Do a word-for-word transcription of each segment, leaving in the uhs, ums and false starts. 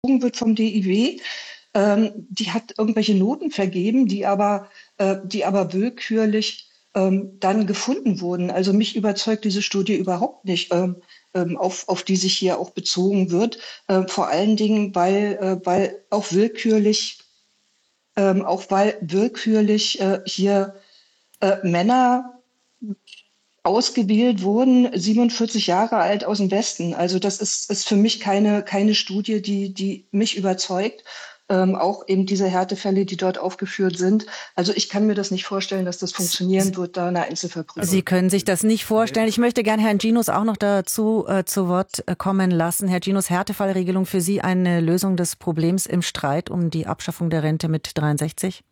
wird vom D I W, ähm, die hat irgendwelche Noten vergeben, die aber, äh, die aber willkürlich ähm, dann gefunden wurden. Also mich überzeugt diese Studie überhaupt nicht, ähm, ähm, auf, auf die sich hier auch bezogen wird. Äh, vor allen Dingen, weil, äh, weil auch willkürlich, ähm, auch weil willkürlich äh, hier äh, Männer ausgewählt wurden, siebenundvierzig Jahre alt aus dem Westen. Also das ist, ist für mich keine, keine Studie, die, die mich überzeugt. Ähm, auch eben diese Härtefälle, die dort aufgeführt sind. Also ich kann mir das nicht vorstellen, dass das funktionieren wird, da eine Einzelverprüfung. Sie können sich das nicht vorstellen. Ich möchte gerne Herrn Ginus auch noch dazu äh, zu Wort kommen lassen. Herr Ginus, Härtefallregelung für Sie eine Lösung des Problems im Streit um die Abschaffung der Rente mit dreiundsechzig?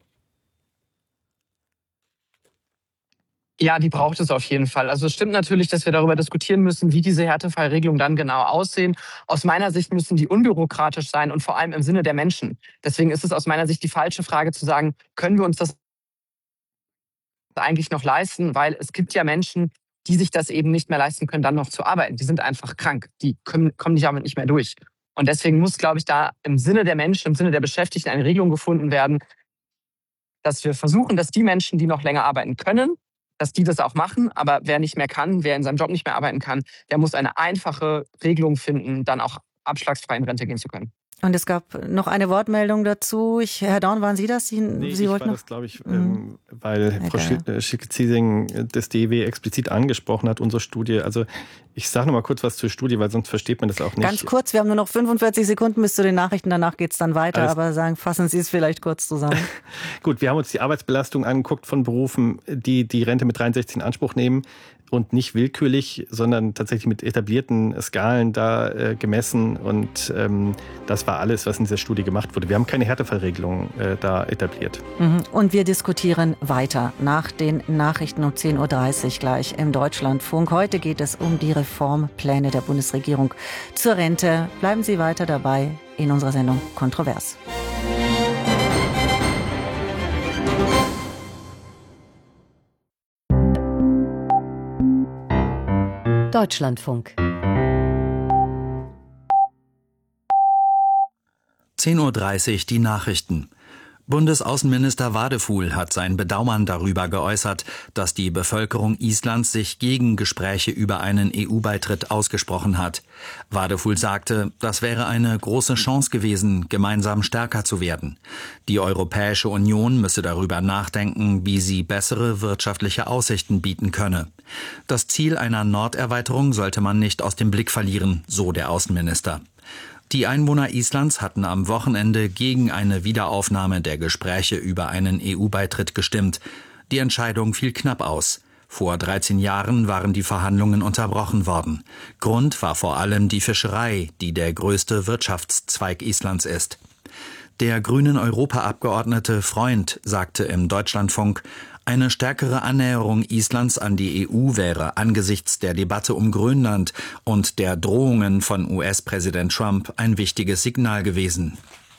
Ja, die braucht es auf jeden Fall. Also es stimmt natürlich, dass wir darüber diskutieren müssen, wie diese Härtefallregelungen dann genau aussehen. Aus meiner Sicht müssen die unbürokratisch sein und vor allem im Sinne der Menschen. Deswegen ist es aus meiner Sicht die falsche Frage zu sagen, können wir uns das eigentlich noch leisten? Weil es gibt ja Menschen, die sich das eben nicht mehr leisten können, dann noch zu arbeiten. Die sind einfach krank. Die können, kommen nicht damit nicht mehr durch. Und deswegen muss, glaube ich, da im Sinne der Menschen, im Sinne der Beschäftigten eine Regelung gefunden werden, dass wir versuchen, dass die Menschen, die noch länger arbeiten können, dass die das auch machen, aber wer nicht mehr kann, wer in seinem Job nicht mehr arbeiten kann, der muss eine einfache Regelung finden, dann auch abschlagsfrei in Rente gehen zu können. Und es gab noch eine Wortmeldung dazu. Ich, Herr Dorn, waren Sie das? Sie, nee, Sie ich wollten war noch? das, glaube ich, Mhm. ähm, weil Ja, Frau Schicke-Ziesing das D I W explizit angesprochen hat, unsere Studie. Also ich sage noch mal kurz was zur Studie, weil sonst versteht man das auch nicht. Ganz kurz, wir haben nur noch fünfundvierzig Sekunden bis zu den Nachrichten, danach geht es dann weiter. Alles aber sagen, fassen Sie es vielleicht kurz zusammen. Gut, wir haben uns die Arbeitsbelastung angeguckt von Berufen, die die Rente mit dreiundsechzig in Anspruch nehmen. Und nicht willkürlich, sondern tatsächlich mit etablierten Skalen da äh, gemessen. Und ähm, das war alles, was in dieser Studie gemacht wurde. Wir haben keine Härtefallregelung äh, da etabliert. Mhm. Und wir diskutieren weiter nach den Nachrichten um zehn Uhr dreißig gleich im Deutschlandfunk. Heute geht es um die Reformpläne der Bundesregierung zur Rente. Bleiben Sie weiter dabei in unserer Sendung Kontrovers. Deutschlandfunk. zehn Uhr dreißig die Nachrichten. Bundesaußenminister Wadefuhl hat sein Bedauern darüber geäußert, dass die Bevölkerung Islands sich gegen Gespräche über einen E U-Beitritt ausgesprochen hat. Wadefuhl sagte, das wäre eine große Chance gewesen, gemeinsam stärker zu werden. Die Europäische Union müsse darüber nachdenken, wie sie bessere wirtschaftliche Aussichten bieten könne. Das Ziel einer Norderweiterung sollte man nicht aus dem Blick verlieren, so der Außenminister. Die Einwohner Islands hatten am Wochenende gegen eine Wiederaufnahme der Gespräche über einen E U-Beitritt gestimmt. Die Entscheidung fiel knapp aus. Vor dreizehn Jahren waren die Verhandlungen unterbrochen worden. Grund war vor allem die Fischerei, die der größte Wirtschaftszweig Islands ist. Der grünen Europaabgeordnete Freund sagte im Deutschlandfunk, eine stärkere Annäherung Islands an die E U wäre angesichts der Debatte um Grönland und der Drohungen von U S-Präsident Trump ein wichtiges Signal gewesen.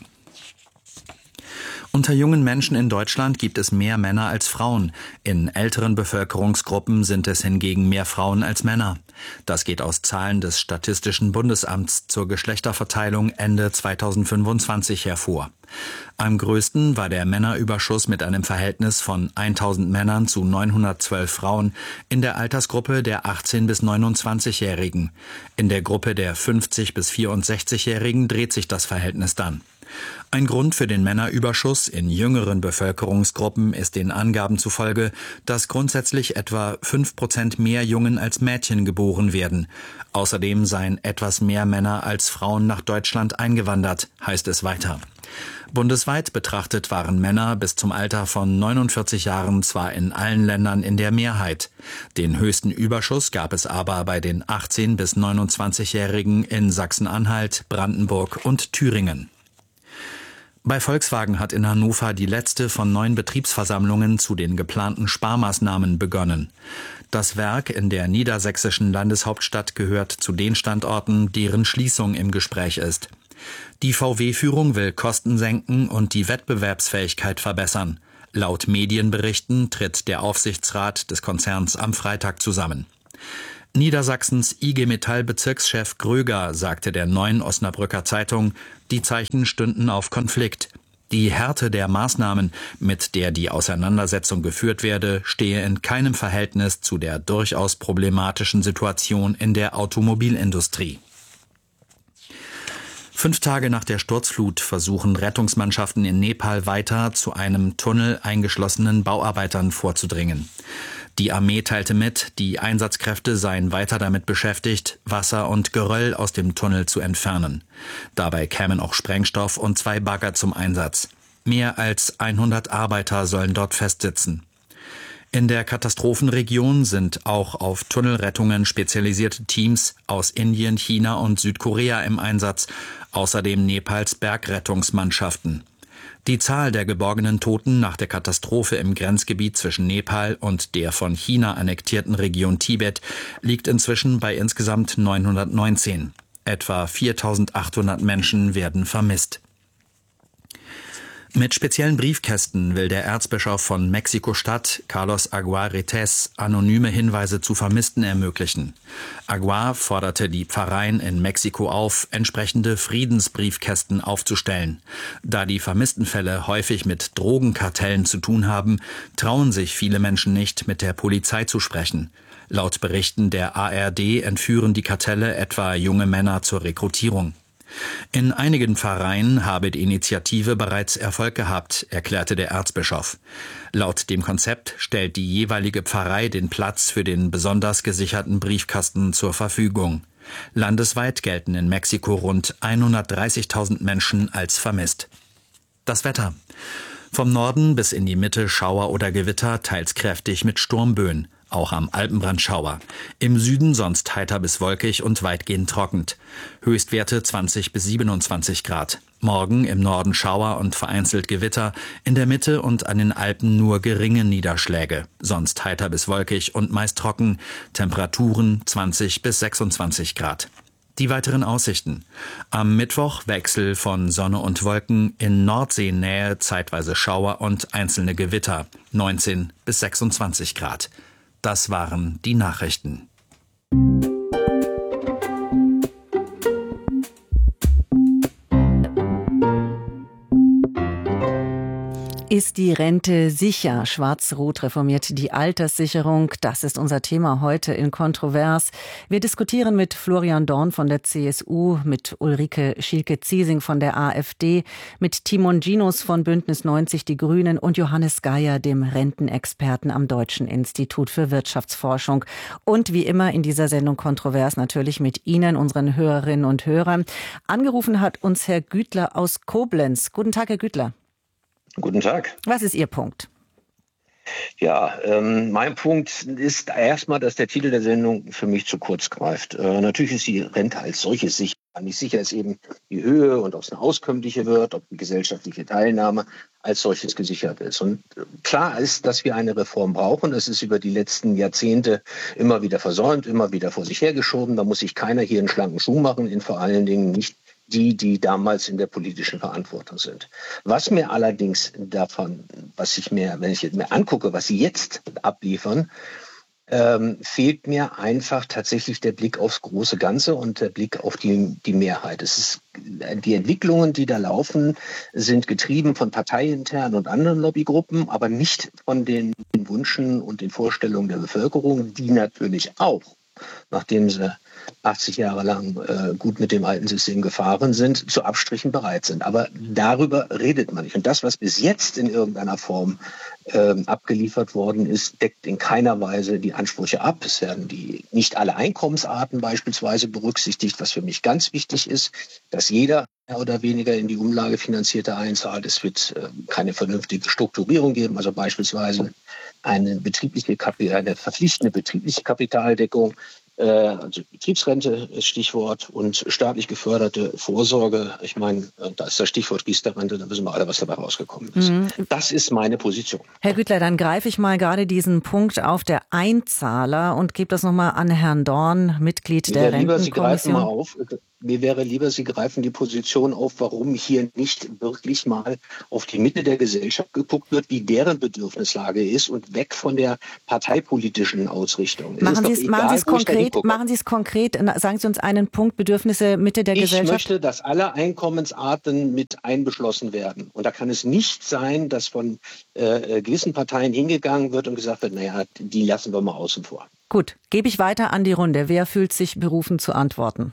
Unter jungen Menschen in Deutschland gibt es mehr Männer als Frauen. In älteren Bevölkerungsgruppen sind es hingegen mehr Frauen als Männer. Das geht aus Zahlen des Statistischen Bundesamts zur Geschlechterverteilung Ende zweitausendfünfundzwanzig hervor. Am größten war der Männerüberschuss mit einem Verhältnis von tausend Männern zu neunhundertzwölf Frauen in der Altersgruppe der achtzehn- bis neunundzwanzigjährigen. In der Gruppe der fünfzig- bis vierundsechzigjährigen dreht sich das Verhältnis dann. Ein Grund für den Männerüberschuss in jüngeren Bevölkerungsgruppen ist den Angaben zufolge, dass grundsätzlich etwa fünf Prozent mehr Jungen als Mädchen geboren werden. Außerdem seien etwas mehr Männer als Frauen nach Deutschland eingewandert, heißt es weiter. Bundesweit betrachtet waren Männer bis zum Alter von neunundvierzig Jahren zwar in allen Ländern in der Mehrheit. Den höchsten Überschuss gab es aber bei den achtzehn- bis neunundzwanzigjährigen in Sachsen-Anhalt, Brandenburg und Thüringen. Bei Volkswagen hat in Hannover die letzte von neun Betriebsversammlungen zu den geplanten Sparmaßnahmen begonnen. Das Werk in der niedersächsischen Landeshauptstadt gehört zu den Standorten, deren Schließung im Gespräch ist. Die V W-Führung will Kosten senken und die Wettbewerbsfähigkeit verbessern. Laut Medienberichten tritt der Aufsichtsrat des Konzerns am Freitag zusammen. Niedersachsens I G Metall-Bezirkschef Gröger sagte der Neuen Osnabrücker Zeitung, die Zeichen stünden auf Konflikt. Die Härte der Maßnahmen, mit der die Auseinandersetzung geführt werde, stehe in keinem Verhältnis zu der durchaus problematischen Situation in der Automobilindustrie. Fünf Tage nach der Sturzflut versuchen Rettungsmannschaften in Nepal weiter zu einem Tunnel eingeschlossenen Bauarbeitern vorzudringen. Die Armee teilte mit, die Einsatzkräfte seien weiter damit beschäftigt, Wasser und Geröll aus dem Tunnel zu entfernen. Dabei kämen auch Sprengstoff und zwei Bagger zum Einsatz. Mehr als hundert Arbeiter sollen dort festsitzen. In der Katastrophenregion sind auch auf Tunnelrettungen spezialisierte Teams aus Indien, China und Südkorea im Einsatz, außerdem Nepals Bergrettungsmannschaften. Die Zahl der geborgenen Toten nach der Katastrophe im Grenzgebiet zwischen Nepal und der von China annektierten Region Tibet liegt inzwischen bei insgesamt neunhundertneunzehn. Etwa viertausendachthundert Menschen werden vermisst. Mit speziellen Briefkästen will der Erzbischof von Mexiko-Stadt, Carlos Aguiar Retes, anonyme Hinweise zu Vermissten ermöglichen. Aguiar forderte die Pfarreien in Mexiko auf, entsprechende Friedensbriefkästen aufzustellen. Da die Vermisstenfälle häufig mit Drogenkartellen zu tun haben, trauen sich viele Menschen nicht, mit der Polizei zu sprechen. Laut Berichten der A R D entführen die Kartelle etwa junge Männer zur Rekrutierung. In einigen Pfarreien habe die Initiative bereits Erfolg gehabt, erklärte der Erzbischof. Laut dem Konzept stellt die jeweilige Pfarrei den Platz für den besonders gesicherten Briefkasten zur Verfügung. Landesweit gelten in Mexiko rund hundertdreißigtausend Menschen als vermisst. Das Wetter. Vom Norden bis in die Mitte Schauer oder Gewitter, teils kräftig mit Sturmböen. Auch am Alpenrand Schauer. Im Süden sonst heiter bis wolkig und weitgehend trocken. Höchstwerte zwanzig bis siebenundzwanzig Grad. Morgen im Norden Schauer und vereinzelt Gewitter, in der Mitte und an den Alpen nur geringe Niederschläge. Sonst heiter bis wolkig und meist trocken. Temperaturen zwanzig bis sechsundzwanzig Grad. Die weiteren Aussichten. Am Mittwoch Wechsel von Sonne und Wolken, in Nordseenähe zeitweise Schauer und einzelne Gewitter. neunzehn bis sechsundzwanzig Grad. Das waren die Nachrichten. Ist die Rente sicher? Schwarz-Rot reformiert die Alterssicherung. Das ist unser Thema heute in Kontrovers. Wir diskutieren mit Florian Dorn von der C S U, mit Ulrike Schielke-Ziesing von der AfD, mit Timon Ginus von Bündnis neunzig Die Grünen und Johannes Geier, dem Rentenexperten am Deutschen Institut für Wirtschaftsforschung. Und wie immer in dieser Sendung Kontrovers natürlich mit Ihnen, unseren Hörerinnen und Hörern. Angerufen hat uns Herr Gütler aus Koblenz. Guten Tag, Herr Gütler. Guten Tag. Was ist Ihr Punkt? Ja, ähm, mein Punkt ist erstmal, dass der Titel der Sendung für mich zu kurz greift. Äh, natürlich ist die Rente als solches sicher. Nicht sicher ist eben die Höhe und ob es eine auskömmliche wird, ob die gesellschaftliche Teilnahme als solches gesichert ist. Und klar ist, dass wir eine Reform brauchen. Das ist über die letzten Jahrzehnte immer wieder versäumt, immer wieder vor sich hergeschoben. Da muss sich keiner hier einen schlanken Schuh machen, in vor allen Dingen nicht die, die damals in der politischen Verantwortung sind. Was mir allerdings davon, was ich mir, wenn ich mir angucke, was sie jetzt abliefern, ähm, fehlt mir einfach tatsächlich der Blick aufs große Ganze und der Blick auf die, die Mehrheit. Es ist, die Entwicklungen, die da laufen, sind getrieben von parteiinternen und anderen Lobbygruppen, aber nicht von den Wünschen und den Vorstellungen der Bevölkerung, die natürlich auch, nachdem sie achtzig Jahre lang äh, gut mit dem alten System gefahren sind, zu Abstrichen bereit sind. Aber darüber redet man nicht. Und das, was bis jetzt in irgendeiner Form äh, abgeliefert worden ist, deckt in keiner Weise die Ansprüche ab. Es werden die nicht alle Einkommensarten beispielsweise berücksichtigt, was für mich ganz wichtig ist, dass jeder mehr oder weniger in die Umlagefinanzierte einzahlt. Es wird äh, keine vernünftige Strukturierung geben, also beispielsweise eine betriebliche Kapi- eine verpflichtende betriebliche Kapitaldeckung, also Betriebsrente ist Stichwort und staatlich geförderte Vorsorge. Ich meine, da ist das Stichwort Riester-Rente, da wissen wir alle, was dabei rausgekommen ist. Mhm. Das ist meine Position. Herr Gütler, dann greife ich mal gerade diesen Punkt auf der Einzahler und gebe das nochmal an Herrn Dorn, Mitglied der ja, lieber, Rentenkommission. Sie greifen mal auf. mir wäre lieber, Sie greifen die Position auf, warum hier nicht wirklich mal auf die Mitte der Gesellschaft geguckt wird, wie deren Bedürfnislage ist und weg von der parteipolitischen Ausrichtung. Machen Sie es, machen Sie es konkret, machen Sie es konkret, sagen Sie uns einen Punkt, Bedürfnisse Mitte der ich Gesellschaft. Ich möchte, dass alle Einkommensarten mit einbeschlossen werden. Und da kann es nicht sein, dass von äh, gewissen Parteien hingegangen wird und gesagt wird, naja, die lassen wir mal außen vor. Gut, gebe ich weiter an die Runde. Wer fühlt sich berufen zu antworten?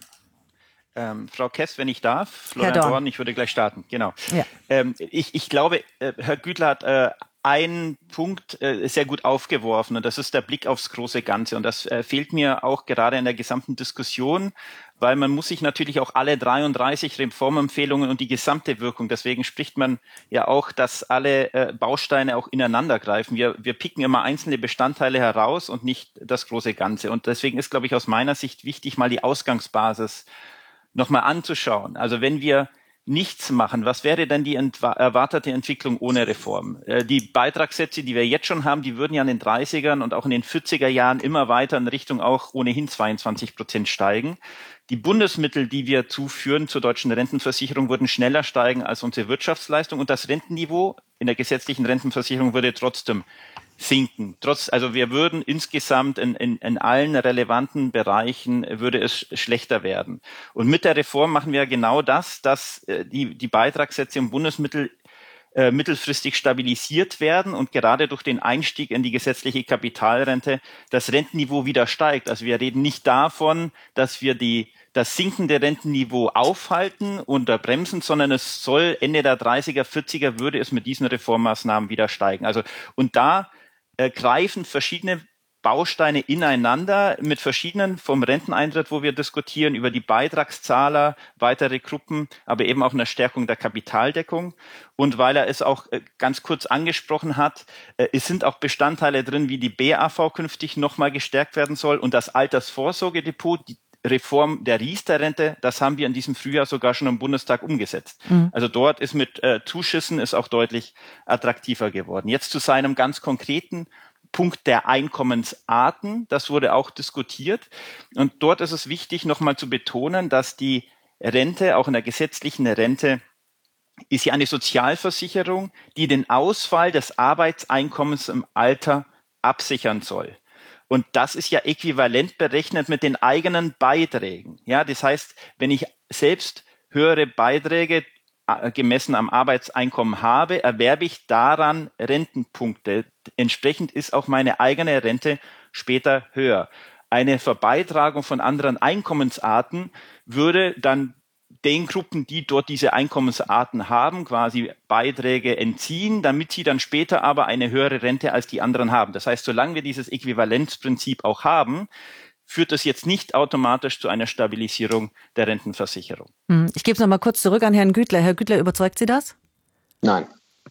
Ähm, Frau Kess, wenn ich darf, Florian Dorn, ich würde gleich starten. Genau. Ja. Ähm, ich, ich glaube, äh, Herr Güttler hat äh, einen Punkt äh, sehr gut aufgeworfen und das ist der Blick aufs große Ganze. Und das äh, fehlt mir auch gerade in der gesamten Diskussion, weil man muss sich natürlich auch alle dreiunddreißig Reformempfehlungen und die gesamte Wirkung, deswegen spricht man ja auch, dass alle äh, Bausteine auch ineinander greifen. Wir, wir picken immer einzelne Bestandteile heraus und nicht das große Ganze. Und deswegen ist, glaube ich, aus meiner Sicht wichtig, mal die Ausgangsbasis nochmal anzuschauen. Also wenn wir nichts machen, was wäre denn die erwartete Entwicklung ohne Reform? Äh, die Beitragssätze, die wir jetzt schon haben, die würden ja in den dreißigern und auch in den vierziger Jahren immer weiter in Richtung auch ohnehin zweiundzwanzig Prozent steigen. Die Bundesmittel, die wir zuführen zur deutschen Rentenversicherung, würden schneller steigen als unsere Wirtschaftsleistung und das Rentenniveau in der gesetzlichen Rentenversicherung würde trotzdem sinken. Trotz, also wir würden insgesamt in, in, in allen relevanten Bereichen würde es schlechter werden. Und mit der Reform machen wir genau das, dass äh, die, die Beitragssätze im Bundesmittel äh, mittelfristig stabilisiert werden und gerade durch den Einstieg in die gesetzliche Kapitalrente das Rentenniveau wieder steigt. Also wir reden nicht davon, dass wir die das sinkende Rentenniveau aufhalten oder bremsen, sondern es soll Ende der dreißiger, vierziger würde es mit diesen Reformmaßnahmen wieder steigen. Also und da äh, greifen verschiedene Bausteine ineinander mit verschiedenen vom Renteneintritt, wo wir diskutieren, über die Beitragszahler, weitere Gruppen, aber eben auch eine Stärkung der Kapitaldeckung. Und weil er es auch äh, ganz kurz angesprochen hat, äh, es sind auch Bestandteile drin, wie die B A V künftig nochmal gestärkt werden soll und das Altersvorsorgedepot, die Reform der Riester-Rente, das haben wir in diesem Frühjahr sogar schon im Bundestag umgesetzt. Mhm. Also dort ist mit äh, Zuschüssen ist auch deutlich attraktiver geworden. Jetzt zu seinem ganz konkreten Punkt der Einkommensarten, das wurde auch diskutiert. Und dort ist es wichtig, nochmal zu betonen, dass die Rente, auch in der gesetzlichen Rente, ist ja eine Sozialversicherung, die den Ausfall des Arbeitseinkommens im Alter absichern soll. Und das ist ja äquivalent berechnet mit den eigenen Beiträgen. Ja, das heißt, wenn ich selbst höhere Beiträge äh, gemessen am Arbeitseinkommen habe, erwerbe ich daran Rentenpunkte. Entsprechend ist auch meine eigene Rente später höher. Eine Verbeitragung von anderen Einkommensarten würde dann den Gruppen, die dort diese Einkommensarten haben, quasi Beiträge entziehen, damit sie dann später aber eine höhere Rente als die anderen haben. Das heißt, solange wir dieses Äquivalenzprinzip auch haben, führt das jetzt nicht automatisch zu einer Stabilisierung der Rentenversicherung. Ich gebe es noch mal kurz zurück an Herrn Güttler. Herr Güttler, überzeugt Sie das? Nein.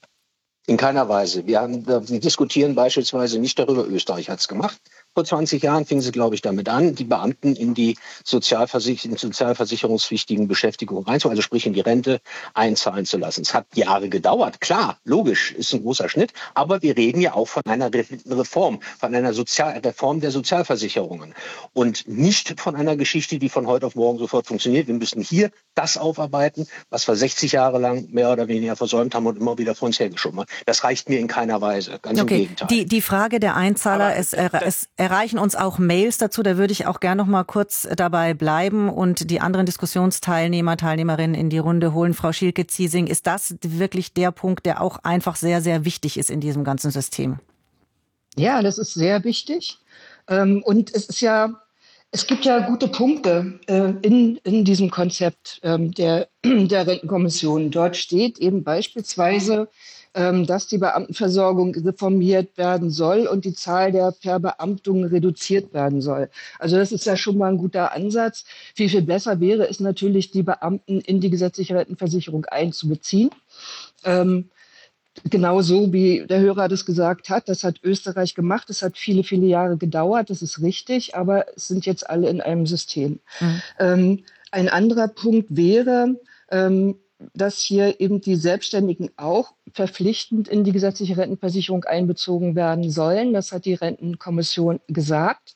In keiner Weise. Wir, haben, wir diskutieren beispielsweise nicht darüber, Österreich hat es gemacht. Vor zwanzig Jahren fingen sie, glaube ich, damit an, die Beamten in die Sozialversich- in sozialversicherungspflichtigen Beschäftigung reinzuholen, also sprich in die Rente einzahlen zu lassen. Es hat Jahre gedauert, klar, logisch, ist ein großer Schnitt, aber wir reden ja auch von einer Reform, von einer Sozial- Reform der Sozialversicherungen und nicht von einer Geschichte, die von heute auf morgen sofort funktioniert. Wir müssen hier das aufarbeiten, was wir sechzig Jahre lang mehr oder weniger versäumt haben und immer wieder vor uns hergeschoben haben. Das reicht mir in keiner Weise, ganz okay. im Gegenteil. Die, die Frage der Einzahler, es, es erreichen uns auch Mails dazu, da würde ich auch gerne noch mal kurz dabei bleiben und die anderen Diskussionsteilnehmer, Teilnehmerinnen in die Runde holen. Frau Schielke-Ziesing, ist das wirklich der Punkt, der auch einfach sehr, sehr wichtig ist in diesem ganzen System? Ja, das ist sehr wichtig. Und es ist ja, es gibt ja gute Punkte in, in diesem Konzept der, der Rentenkommission. Dort steht eben beispielsweise, dass die Beamtenversorgung reformiert werden soll und die Zahl der Verbeamtungen reduziert werden soll. Also das ist ja schon mal ein guter Ansatz. Viel, viel besser wäre es natürlich, die Beamten in die gesetzliche Rentenversicherung einzubeziehen. Ähm, genauso wie der Hörer das gesagt hat, das hat Österreich gemacht. Das hat viele, viele Jahre gedauert, das ist richtig, aber es sind jetzt alle in einem System. Mhm. Ähm, ein anderer Punkt wäre, ähm, dass hier eben die Selbstständigen auch verpflichtend in die gesetzliche Rentenversicherung einbezogen werden sollen. Das hat die Rentenkommission gesagt.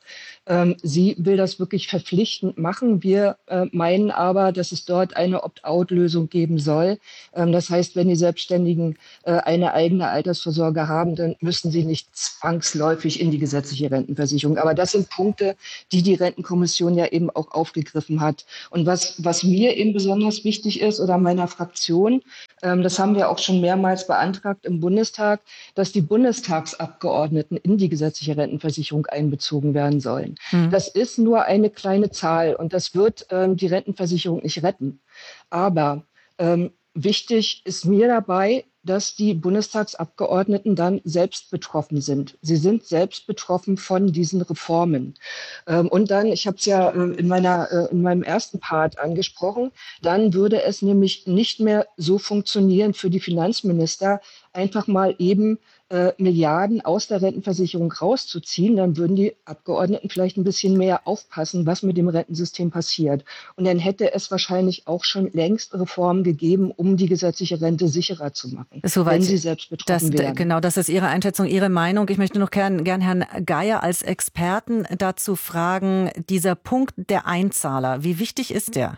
Ähm, sie will das wirklich verpflichtend machen. Wir äh, meinen aber, dass es dort eine Opt-out-Lösung geben soll. Ähm, das heißt, wenn die Selbstständigen äh, eine eigene Altersvorsorge haben, dann müssen sie nicht zwangsläufig in die gesetzliche Rentenversicherung. Aber das sind Punkte, die die Rentenkommission ja eben auch aufgegriffen hat. Und was, was mir eben besonders wichtig ist oder meiner Fraktion, ähm, das haben wir auch schon mehrmals beantragt im Bundestag, dass die Bundestagsabgeordneten in die gesetzliche Rentenversicherung einbezogen werden sollen. Mhm. Das ist nur eine kleine Zahl und das wird ähm, die Rentenversicherung nicht retten. Aber ähm, wichtig ist mir dabei, dass die Bundestagsabgeordneten dann selbst betroffen sind. Sie sind selbst betroffen von diesen Reformen. Ähm, und dann, ich habe es ja äh, in, meiner, äh, in meinem ersten Part angesprochen, dann würde es nämlich nicht mehr so funktionieren für die Finanzminister, einfach mal eben äh, Milliarden aus der Rentenversicherung rauszuziehen. Dann würden die Abgeordneten vielleicht ein bisschen mehr aufpassen, was mit dem Rentensystem passiert. Und dann hätte es wahrscheinlich auch schon längst Reformen gegeben, um die gesetzliche Rente sicherer zu machen, Soweit, wenn sie selbst betroffen das, wären. Genau, das ist Ihre Einschätzung, Ihre Meinung. Ich möchte noch gern, gern Herrn Geier als Experten dazu fragen, dieser Punkt der Einzahler, wie wichtig ist der?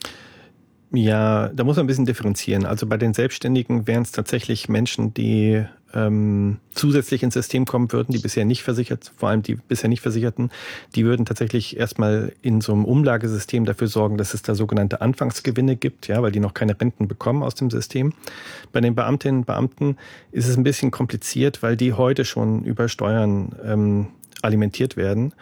Ja, da muss man ein bisschen differenzieren. Also bei den Selbstständigen wären es tatsächlich Menschen, die ähm, zusätzlich ins System kommen würden, die bisher nicht versichert, vor allem die bisher nicht Versicherten, die würden tatsächlich erstmal in so einem Umlagesystem dafür sorgen, dass es da sogenannte Anfangsgewinne gibt, ja, weil die noch keine Renten bekommen aus dem System. Bei den Beamtinnen und Beamten ist es ein bisschen kompliziert, weil die heute schon über Steuern ähm, alimentiert werden.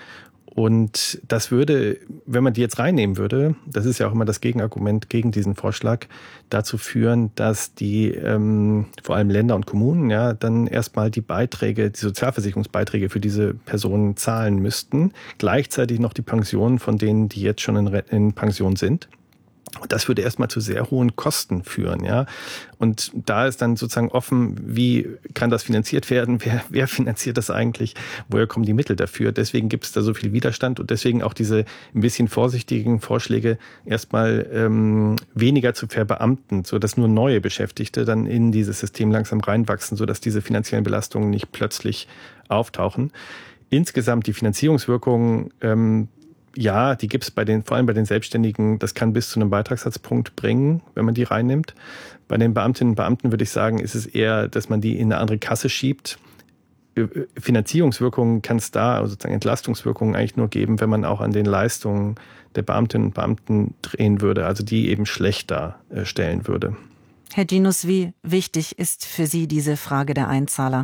Und das würde, wenn man die jetzt reinnehmen würde, das ist ja auch immer das Gegenargument gegen diesen Vorschlag, dazu führen, dass die ähm, vor allem Länder und Kommunen ja dann erstmal die Beiträge, die Sozialversicherungsbeiträge für diese Personen zahlen müssten, gleichzeitig noch die Pensionen von denen, die jetzt schon in, in Pension sind. Das würde erstmal zu sehr hohen Kosten führen, ja. Und da ist dann sozusagen offen, wie kann das finanziert werden? Wer, wer finanziert das eigentlich? Woher kommen die Mittel dafür? Deswegen gibt es da so viel Widerstand und deswegen auch diese ein bisschen vorsichtigen Vorschläge, erstmal ähm, weniger zu verbeamten, sodass nur neue Beschäftigte dann in dieses System langsam reinwachsen, sodass diese finanziellen Belastungen nicht plötzlich auftauchen. Insgesamt die Finanzierungswirkungen, ähm, ja, die gibt es bei den, vor allem bei den Selbstständigen, das kann bis zu einem Beitragssatzpunkt bringen, wenn man die reinnimmt. Bei den Beamtinnen und Beamten würde ich sagen, ist es eher, dass man die in eine andere Kasse schiebt. Finanzierungswirkungen kann es da, also sozusagen Entlastungswirkungen eigentlich nur geben, wenn man auch an den Leistungen der Beamtinnen und Beamten drehen würde, also die eben schlechter äh, stellen würde. Herr Ginus, wie wichtig ist für Sie diese Frage der Einzahler?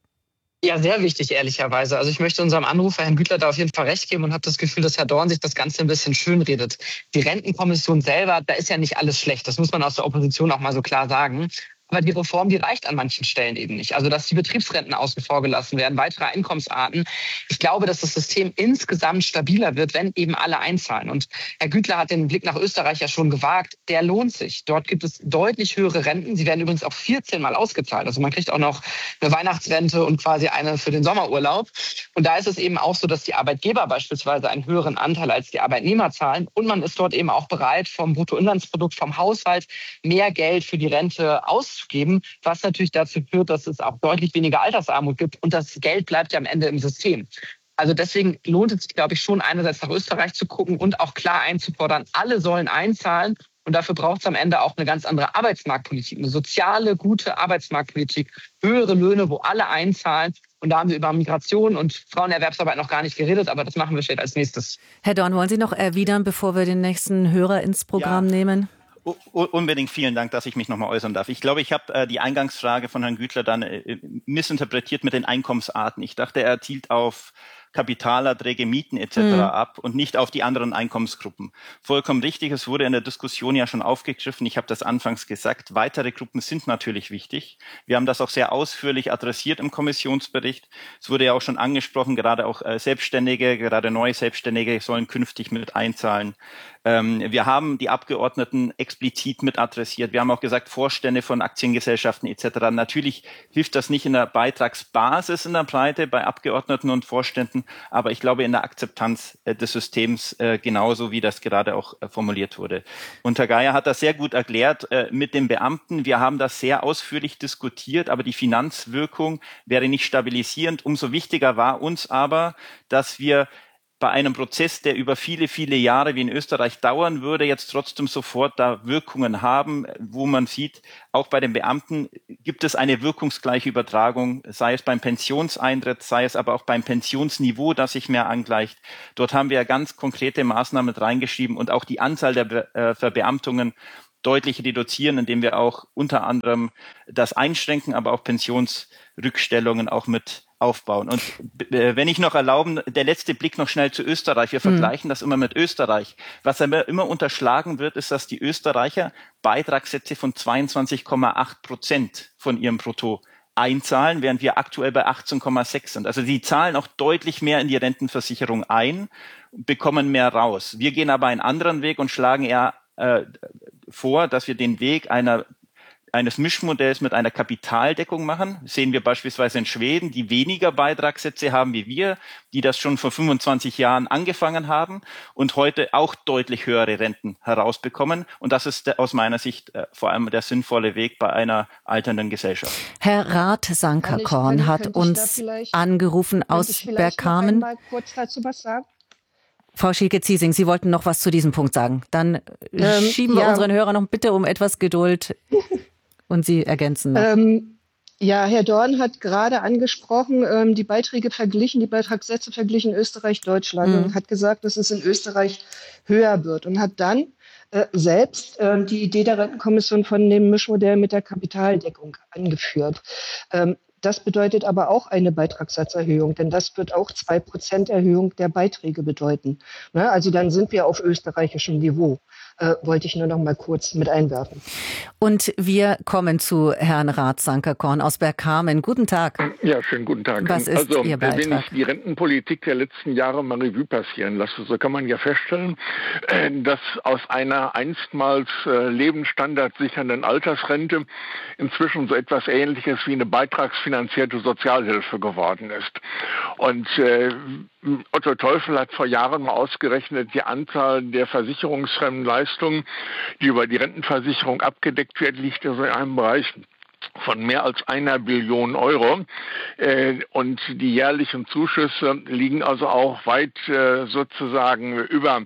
Ja, sehr wichtig, ehrlicherweise. Also ich möchte unserem Anrufer, Herrn Güttler, da auf jeden Fall recht geben und habe das Gefühl, dass Herr Dorn sich das Ganze ein bisschen schönredet. Die Rentenkommission selber, da ist ja nicht alles schlecht. Das muss man aus der Opposition auch mal so klar sagen. Aber die Reform, die reicht an manchen Stellen eben nicht. Also, dass die Betriebsrenten außen vor gelassen werden, weitere Einkommensarten. Ich glaube, dass das System insgesamt stabiler wird, wenn eben alle einzahlen. Und Herr Güttler hat den Blick nach Österreich ja schon gewagt. Der lohnt sich. Dort gibt es deutlich höhere Renten. Sie werden übrigens auch vierzehn Mal ausgezahlt. Also man kriegt auch noch eine Weihnachtsrente und quasi eine für den Sommerurlaub. Und da ist es eben auch so, dass die Arbeitgeber beispielsweise einen höheren Anteil als die Arbeitnehmer zahlen. Und man ist dort eben auch bereit, vom Bruttoinlandsprodukt, vom Haushalt mehr Geld für die Rente auszugeben. Geben, was natürlich dazu führt, dass es auch deutlich weniger Altersarmut gibt und das Geld bleibt ja am Ende im System. Also deswegen lohnt es sich, glaube ich, schon einerseits nach Österreich zu gucken und auch klar einzufordern, alle sollen einzahlen und dafür braucht es am Ende auch eine ganz andere Arbeitsmarktpolitik, eine soziale, gute Arbeitsmarktpolitik, höhere Löhne, wo alle einzahlen. Und da haben wir über Migration und Frauenerwerbsarbeit noch gar nicht geredet, aber das machen wir später als nächstes. Herr Dorn, wollen Sie noch erwidern, bevor wir den nächsten Hörer ins Programm ja. nehmen? Unbedingt vielen Dank, dass ich mich nochmal äußern darf. Ich glaube, ich habe äh, die Eingangsfrage von Herrn Güttler dann äh, missinterpretiert mit den Einkommensarten. Ich dachte, er zielt auf Kapitalerträge, Mieten et cetera mhm. ab und nicht auf die anderen Einkommensgruppen. Vollkommen richtig, es wurde in der Diskussion ja schon aufgegriffen. Ich habe das anfangs gesagt, weitere Gruppen sind natürlich wichtig. Wir haben das auch sehr ausführlich adressiert im Kommissionsbericht. Es wurde ja auch schon angesprochen, gerade auch äh, Selbstständige, gerade neue Selbstständige sollen künftig mit einzahlen. Ähm, wir haben die Abgeordneten explizit mit adressiert. Wir haben auch gesagt, Vorstände von Aktiengesellschaften et cetera. Natürlich hilft das nicht in der Beitragsbasis in der Breite bei Abgeordneten und Vorständen, aber ich glaube in der Akzeptanz äh, des Systems äh, genauso, wie das gerade auch äh, formuliert wurde. Und Herr Geier hat das sehr gut erklärt äh, mit den Beamten. Wir haben das sehr ausführlich diskutiert, aber die Finanzwirkung wäre nicht stabilisierend. Umso wichtiger war uns aber, dass wir bei einem Prozess, der über viele, viele Jahre wie in Österreich dauern würde, jetzt trotzdem sofort da Wirkungen haben, wo man sieht, auch bei den Beamten gibt es eine wirkungsgleiche Übertragung, sei es beim Pensionseintritt, sei es aber auch beim Pensionsniveau, das sich mehr angleicht. Dort haben wir ja ganz konkrete Maßnahmen mit reingeschrieben und auch die Anzahl der Be- äh, Verbeamtungen deutlich reduzieren, indem wir auch unter anderem das einschränken, aber auch Pensionsrückstellungen auch mit aufbauen. Und äh, wenn ich noch erlauben, der letzte Blick noch schnell zu Österreich. Wir mhm. vergleichen das immer mit Österreich. Was immer, immer unterschlagen wird, ist, dass die Österreicher Beitragssätze von zweiundzwanzig Komma acht Prozent von ihrem Brutto einzahlen, während wir aktuell bei achtzehn Komma sechs sind. Also sie zahlen auch deutlich mehr in die Rentenversicherung ein, bekommen mehr raus. Wir gehen aber einen anderen Weg und schlagen eher äh, vor, dass wir den Weg einer eines Mischmodells mit einer Kapitaldeckung machen. Das sehen wir beispielsweise in Schweden, die weniger Beitragssätze haben wie wir, die das schon vor fünfundzwanzig Jahren angefangen haben und heute auch deutlich höhere Renten herausbekommen. Und das ist aus meiner Sicht äh, vor allem der sinnvolle Weg bei einer alternden Gesellschaft. Herr Rath Sankerkorn hat uns angerufen aus Bergkamen. Noch einmal kurz dazu was sagen? Frau Schielke-Ziesing, Sie wollten noch was zu diesem Punkt sagen. Dann ähm, schieben wir ja. unseren Hörern noch bitte um etwas Geduld und Sie ergänzen noch. Ähm, ja, Herr Dorn hat gerade angesprochen, ähm, die Beiträge verglichen, die Beitragssätze verglichen Österreich, Deutschland mhm. und hat gesagt, dass es in Österreich höher wird und hat dann äh, selbst äh, die Idee der Rentenkommission von dem Mischmodell mit der Kapitaldeckung angeführt. Ähm, Das bedeutet aber auch eine Beitragssatzerhöhung, denn das wird auch zwei Prozent Erhöhung der Beiträge bedeuten. Ne? Also dann sind wir auf österreichischem Niveau. Äh, wollte ich nur noch mal kurz mit einwerfen. Und wir kommen zu Herrn Rath Sankerkorn aus Bergkamen. Guten Tag. Ja, schönen guten Tag. Was ist also, Ihr Beitrag? Wenn ich die Rentenpolitik der letzten Jahre mal Revue passieren lasse, so kann man ja feststellen, dass aus einer einstmals lebensstandardsichernden Altersrente inzwischen so etwas Ähnliches wie eine beitragsfinanzierte Sozialhilfe geworden ist. Und äh, Otto Teufel hat vor Jahren mal ausgerechnet, die Anzahl der versicherungsfremden Leistungen, die über die Rentenversicherung abgedeckt wird, liegt also in einem Bereich von mehr als einer Billion Euro. Äh, und die jährlichen Zuschüsse liegen also auch weit äh, sozusagen über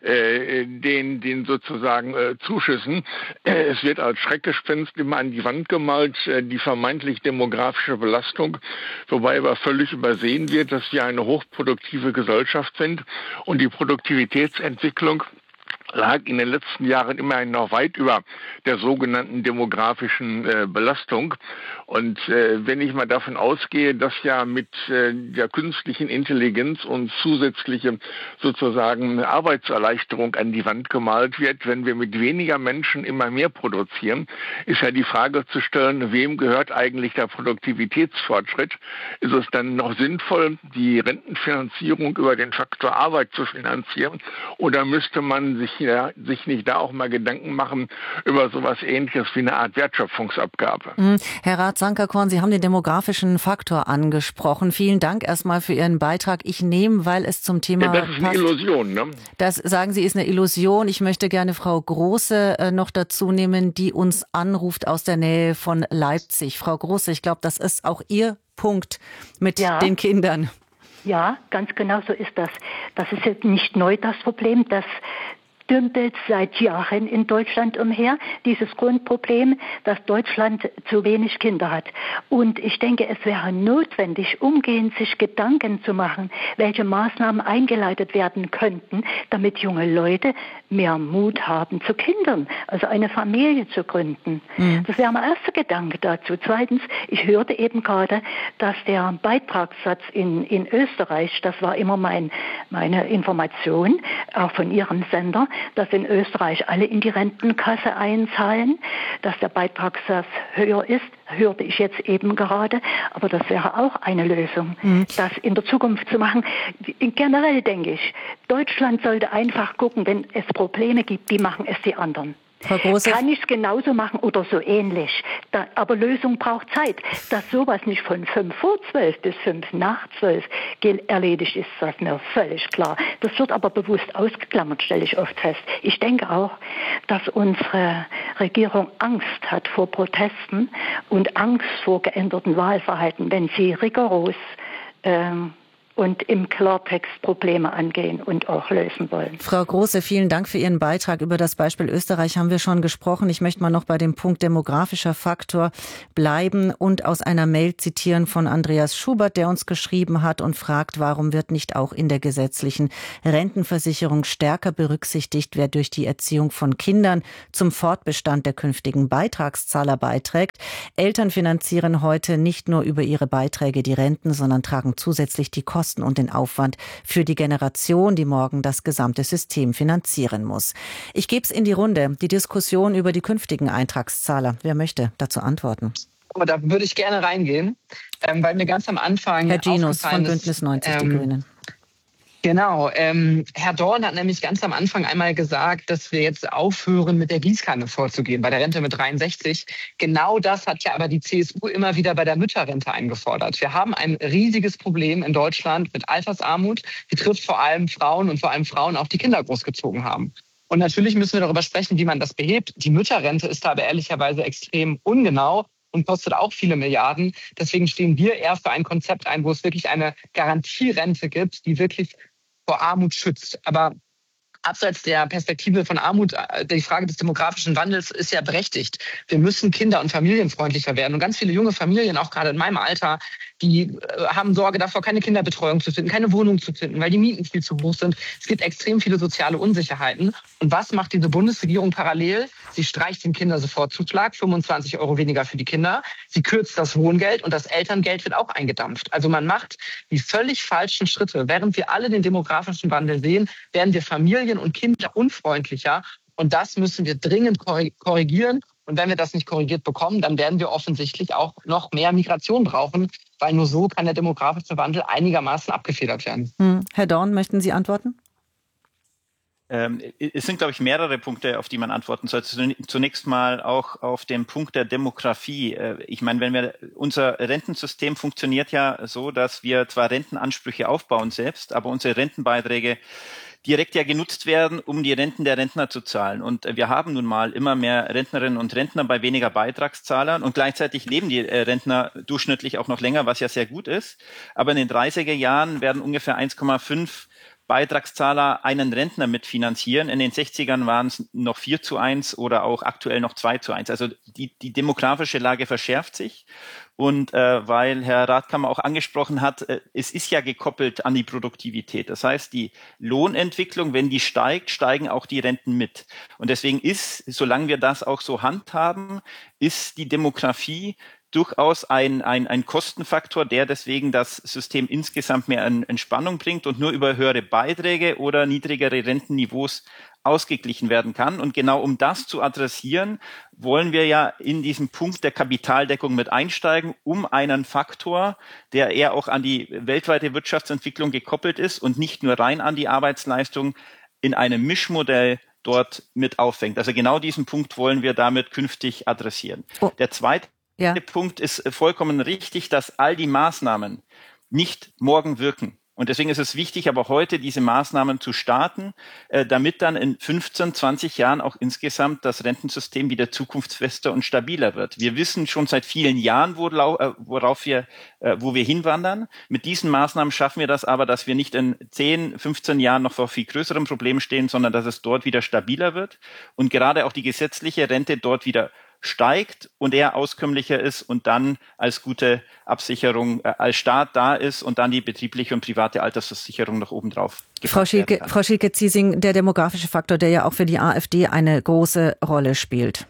äh, den, den sozusagen äh, Zuschüssen. Äh, es wird als Schreckgespenst immer an die Wand gemalt, äh, die vermeintlich demografische Belastung, wobei aber völlig übersehen wird, dass wir eine hochproduktive Gesellschaft sind und die Produktivitätsentwicklung lag in den letzten Jahren immerhin noch weit über der sogenannten demografischen äh, Belastung. Und äh, wenn ich mal davon ausgehe, dass ja mit äh, der künstlichen Intelligenz und zusätzliche sozusagen Arbeitserleichterung an die Wand gemalt wird, wenn wir mit weniger Menschen immer mehr produzieren, ist ja die Frage zu stellen, wem gehört eigentlich der Produktivitätsfortschritt? Ist es dann noch sinnvoll, die Rentenfinanzierung über den Faktor Arbeit zu finanzieren? Oder müsste man sich Ja, sich nicht da auch mal Gedanken machen über sowas Ähnliches wie eine Art Wertschöpfungsabgabe. Mhm. Herr Rath Sankerkorn, Sie haben den demografischen Faktor angesprochen. Vielen Dank erstmal für Ihren Beitrag. Ich nehme, weil es zum Thema ja, das ist eine passt, Illusion, ne? Das, sagen Sie, ist eine Illusion. Ich möchte gerne Frau Große äh, noch dazu nehmen, die uns anruft aus der Nähe von Leipzig. Frau Große, ich glaube, das ist auch Ihr Punkt mit ja. den Kindern. Ja, ganz genau so ist das. Das ist jetzt nicht neu, das Problem, dass dümpelt seit Jahren in Deutschland umher, dieses Grundproblem, dass Deutschland zu wenig Kinder hat. Und ich denke, es wäre notwendig, umgehend sich Gedanken zu machen, welche Maßnahmen eingeleitet werden könnten, damit junge Leute mehr Mut haben zu Kindern, also eine Familie zu gründen. Mhm. Das wäre mein erster Gedanke dazu. Zweitens, ich hörte eben gerade, dass der Beitragssatz in, in Österreich, das war immer mein, meine Information, auch von Ihrem Sender, dass in Österreich alle in die Rentenkasse einzahlen, dass der Beitragssatz höher ist, hörte ich jetzt eben gerade, aber das wäre auch eine Lösung, mhm. das in der Zukunft zu machen. Generell denke ich, Deutschland sollte einfach gucken, wenn es Probleme gibt, wie machen es die anderen? Frau Große, kann ich es genauso machen oder so ähnlich. Da, aber Lösung braucht Zeit. Dass sowas nicht von fünf vor zwölf bis fünf nach zwölf erledigt ist, das ist mir völlig klar. Das wird aber bewusst ausgeklammert, stelle ich oft fest. Ich denke auch, dass unsere Regierung Angst hat vor Protesten und Angst vor geänderten Wahlverhalten, wenn sie rigoros ähm, und im Klartext Probleme angehen und auch lösen wollen. Frau Große, vielen Dank für Ihren Beitrag. Über das Beispiel Österreich haben wir schon gesprochen. Ich möchte mal noch bei dem Punkt demografischer Faktor bleiben und aus einer Mail zitieren von Andreas Schubert, der uns geschrieben hat und fragt, warum wird nicht auch in der gesetzlichen Rentenversicherung stärker berücksichtigt, wer durch die Erziehung von Kindern zum Fortbestand der künftigen Beitragszahler beiträgt. Eltern finanzieren heute nicht nur über ihre Beiträge die Renten, sondern tragen zusätzlich die Kosten und den Aufwand für die Generation, die morgen das gesamte System finanzieren muss. Ich gebe es in die Runde, die Diskussion über die künftigen Eintragszahler. Wer möchte dazu antworten? Aber da würde ich gerne reingehen, ähm, weil mir ganz am Anfang Herr Ginus von Bündnis neunzig, ähm, die Grünen. Genau. Ähm, Herr Dorn hat nämlich ganz am Anfang einmal gesagt, dass wir jetzt aufhören, mit der Gießkanne vorzugehen, bei der Rente mit dreiundsechzig. Genau das hat ja aber die C S U immer wieder bei der Mütterrente eingefordert. Wir haben ein riesiges Problem in Deutschland mit Altersarmut. Die trifft vor allem Frauen und vor allem Frauen, auch die Kinder großgezogen haben. Und natürlich müssen wir darüber sprechen, wie man das behebt. Die Mütterrente ist da aber ehrlicherweise extrem ungenau und kostet auch viele Milliarden. Deswegen stehen wir eher für ein Konzept ein, wo es wirklich eine Garantierente gibt, die wirklich vor Armut schützt. Aber abseits der Perspektive von Armut, die Frage des demografischen Wandels ist ja berechtigt. Wir müssen kinder- und familienfreundlicher werden. Und ganz viele junge Familien, auch gerade in meinem Alter, die haben Sorge davor, keine Kinderbetreuung zu finden, keine Wohnung zu finden, weil die Mieten viel zu hoch sind. Es gibt extrem viele soziale Unsicherheiten. Und was macht diese Bundesregierung parallel? Sie streicht den Kindersofortzuschlag, fünfundzwanzig Euro weniger für die Kinder. Sie kürzt das Wohngeld und das Elterngeld wird auch eingedampft. Also man macht die völlig falschen Schritte. Während wir alle den demografischen Wandel sehen, werden wir Familien und Kinder unfreundlicher. Und das müssen wir dringend korrigieren. Und wenn wir das nicht korrigiert bekommen, dann werden wir offensichtlich auch noch mehr Migration brauchen, weil nur so kann der demografische Wandel einigermaßen abgefedert werden. Hm. Herr Dorn, möchten Sie antworten? Ähm, es sind, glaube ich, mehrere Punkte, auf die man antworten sollte. Zunächst mal auch auf den Punkt der Demografie. Ich meine, wenn wir, unser Rentensystem funktioniert ja so, dass wir zwar Rentenansprüche aufbauen selbst, aber unsere Rentenbeiträge direkt ja genutzt werden, um die Renten der Rentner zu zahlen. Und wir haben nun mal immer mehr Rentnerinnen und Rentner bei weniger Beitragszahlern und gleichzeitig leben die Rentner durchschnittlich auch noch länger, was ja sehr gut ist. Aber in den dreißiger Jahren werden ungefähr eins Komma fünf Beitragszahler einen Rentner mitfinanzieren. In den sechzigern waren es noch vier zu eins oder auch aktuell noch zwei zu eins. Also die, die demografische Lage verschärft sich. Und äh, weil Herr Radkammer auch angesprochen hat, äh, es ist ja gekoppelt an die Produktivität. Das heißt, die Lohnentwicklung, wenn die steigt, steigen auch die Renten mit. Und deswegen ist, solange wir das auch so handhaben, ist die Demografie durchaus ein, ein, ein Kostenfaktor, der deswegen das System insgesamt mehr in Entspannung bringt und nur über höhere Beiträge oder niedrigere Rentenniveaus ausgeglichen werden kann. Und genau um das zu adressieren, wollen wir ja in diesen Punkt der Kapitaldeckung mit einsteigen, um einen Faktor, der eher auch an die weltweite Wirtschaftsentwicklung gekoppelt ist und nicht nur rein an die Arbeitsleistung, in einem Mischmodell dort mit auffängt. Also genau diesen Punkt wollen wir damit künftig adressieren. Oh. Der zweite Ja. Der Punkt ist vollkommen richtig, dass all die Maßnahmen nicht morgen wirken. Und deswegen ist es wichtig, aber heute diese Maßnahmen zu starten, äh, damit dann in fünfzehn, zwanzig Jahren auch insgesamt das Rentensystem wieder zukunftsfester und stabiler wird. Wir wissen schon seit vielen Jahren, worauf wir, äh, wo wir hinwandern. Mit diesen Maßnahmen schaffen wir das aber, dass wir nicht in zehn, fünfzehn Jahren noch vor viel größeren Problemen stehen, sondern dass es dort wieder stabiler wird und gerade auch die gesetzliche Rente dort wieder steigt und eher auskömmlicher ist und dann als gute Absicherung äh, als Staat da ist und dann die betriebliche und private Altersversicherung noch obendrauf. Frau Schielke, Frau Schielke-Ziesing, der demografische Faktor, der ja auch für die AfD eine große Rolle spielt.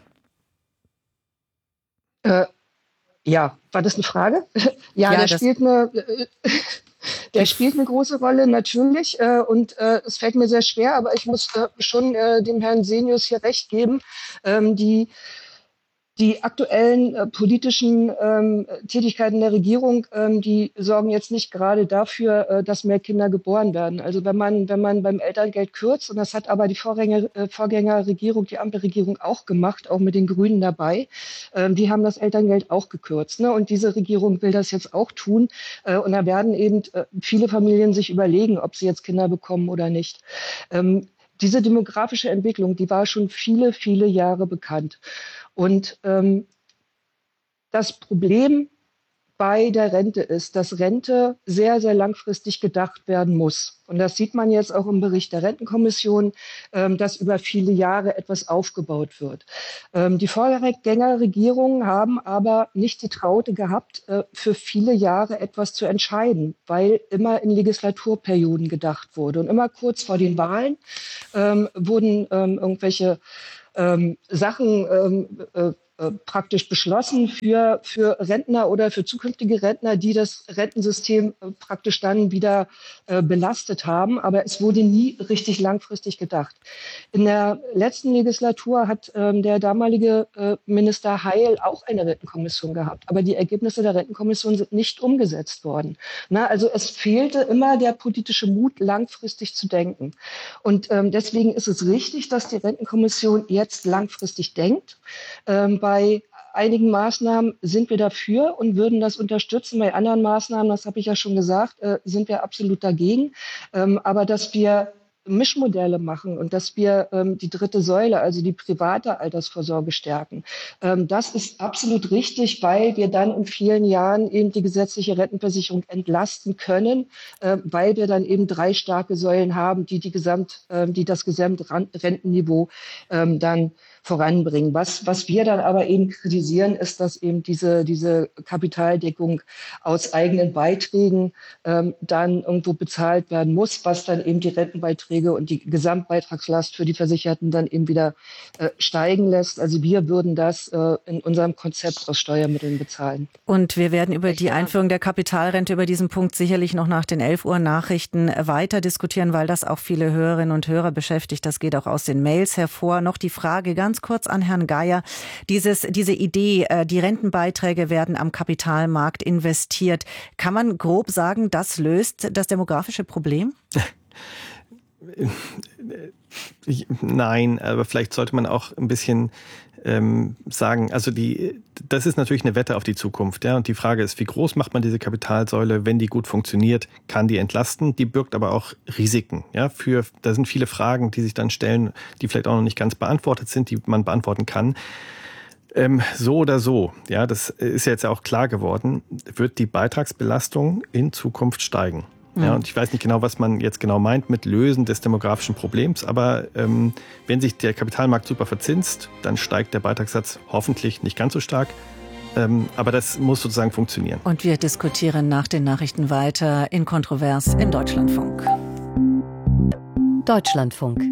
Äh, ja, war das eine Frage? ja, ja, der spielt eine... Äh, Der spielt eine große Rolle, natürlich. Äh, und äh, es fällt mir sehr schwer, aber ich muss äh, schon äh, dem Herrn Senius hier recht geben. Ähm, die Die aktuellen äh, politischen ähm, Tätigkeiten der Regierung, ähm, die sorgen jetzt nicht gerade dafür, äh, dass mehr Kinder geboren werden. Also wenn man wenn man beim Elterngeld kürzt, und das hat aber die Vorgänger, äh, Vorgängerregierung, die Ampelregierung auch gemacht, auch mit den Grünen dabei, ähm, die haben das Elterngeld auch gekürzt. Ne? Und diese Regierung will das jetzt auch tun. Äh, und da werden eben äh, viele Familien sich überlegen, ob sie jetzt Kinder bekommen oder nicht. Ähm, diese demografische Entwicklung, die war schon viele, viele Jahre bekannt. Und ähm, das Problem bei der Rente ist, dass Rente sehr, sehr langfristig gedacht werden muss. Und das sieht man jetzt auch im Bericht der Rentenkommission, ähm, dass über viele Jahre etwas aufgebaut wird. Ähm, die Vorgängerregierungen haben aber nicht die Traute gehabt, äh, für viele Jahre etwas zu entscheiden, weil immer in Legislaturperioden gedacht wurde. Und immer kurz vor den Wahlen ähm, wurden ähm, irgendwelche ähm, Sachen ähm, äh, praktisch beschlossen für, für Rentner oder für zukünftige Rentner, die das Rentensystem praktisch dann wieder äh, belastet haben. Aber es wurde nie richtig langfristig gedacht. In der letzten Legislatur hat ähm, der damalige äh, Minister Heil auch eine Rentenkommission gehabt. Aber die Ergebnisse der Rentenkommission sind nicht umgesetzt worden. Na, also es fehlte immer der politische Mut, langfristig zu denken. Und ähm, deswegen ist es richtig, dass die Rentenkommission jetzt langfristig denkt. Ähm, Bei einigen Maßnahmen sind wir dafür und würden das unterstützen. Bei anderen Maßnahmen, das habe ich ja schon gesagt, äh, sind wir absolut dagegen. Ähm, aber dass wir Mischmodelle machen und dass wir ähm, die dritte Säule, also die private Altersvorsorge stärken, ähm, das ist absolut richtig, weil wir dann in vielen Jahren eben die gesetzliche Rentenversicherung entlasten können, äh, weil wir dann eben drei starke Säulen haben, die die Gesamt, äh, die das Gesamtrentenniveau ähm, dann voranbringen. Was, was wir dann aber eben kritisieren, ist, dass eben diese, diese Kapitaldeckung aus eigenen Beiträgen ähm, dann irgendwo bezahlt werden muss, was dann eben die Rentenbeiträge und die Gesamtbeitragslast für die Versicherten dann eben wieder äh, steigen lässt. Also wir würden das äh, in unserem Konzept aus Steuermitteln bezahlen. Und wir werden über die Einführung der Kapitalrente, über diesen Punkt sicherlich noch nach den elf Uhr Nachrichten weiter diskutieren, weil das auch viele Hörerinnen und Hörer beschäftigt. Das geht auch aus den Mails hervor. Noch die Frage ganz kurz an Herrn Geier. Dieses, diese Idee, die Rentenbeiträge werden am Kapitalmarkt investiert. Kann man grob sagen, das löst das demografische Problem? Nein, aber vielleicht sollte man auch ein bisschen ähm, sagen, also die, das ist natürlich eine Wette auf die Zukunft, ja. Und die Frage ist, wie groß macht man diese Kapitalsäule? Wenn die gut funktioniert, kann die entlasten. Die birgt aber auch Risiken, ja. Für, da sind viele Fragen, die sich dann stellen, die vielleicht auch noch nicht ganz beantwortet sind, die man beantworten kann. Ähm, so oder so, ja, das ist ja jetzt auch klar geworden, wird die Beitragsbelastung in Zukunft steigen. Ja, und ich weiß nicht genau, was man jetzt genau meint mit Lösen des demografischen Problems, aber ähm, wenn sich der Kapitalmarkt super verzinst, dann steigt der Beitragssatz hoffentlich nicht ganz so stark, ähm, aber das muss sozusagen funktionieren. Und wir diskutieren nach den Nachrichten weiter in Kontrovers im Deutschlandfunk. Deutschlandfunk.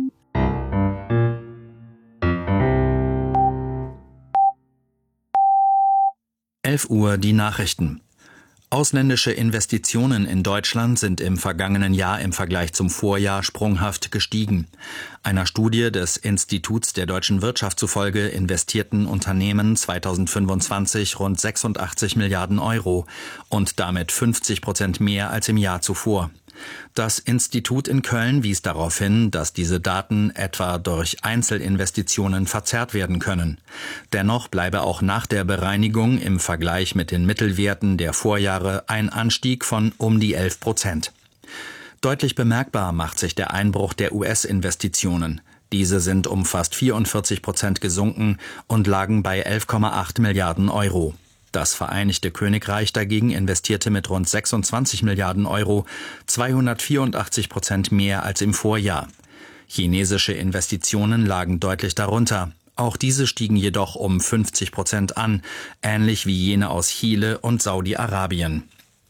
elf Uhr die Nachrichten. Ausländische Investitionen in Deutschland sind im vergangenen Jahr im Vergleich zum Vorjahr sprunghaft gestiegen. Einer Studie des Instituts der deutschen Wirtschaft zufolge investierten Unternehmen zweitausendfünfundzwanzig rund sechsundachtzig Milliarden Euro und damit fünfzig Prozent mehr als im Jahr zuvor. Das Institut in Köln wies darauf hin, dass diese Daten etwa durch Einzelinvestitionen verzerrt werden können. Dennoch bleibe auch nach der Bereinigung im Vergleich mit den Mittelwerten der Vorjahre ein Anstieg von um die elf Prozent. Deutlich bemerkbar macht sich der Einbruch der U S-Investitionen. Diese sind um fast vierundvierzig Prozent gesunken und lagen bei elf Komma acht Milliarden Euro. Das Vereinigte Königreich dagegen investierte mit rund sechsundzwanzig Milliarden Euro, zweihundertvierundachtzig Prozent mehr als im Vorjahr. Chinesische Investitionen lagen deutlich darunter. Auch diese stiegen jedoch um fünfzig Prozent an, ähnlich wie jene aus Chile und Saudi-Arabien.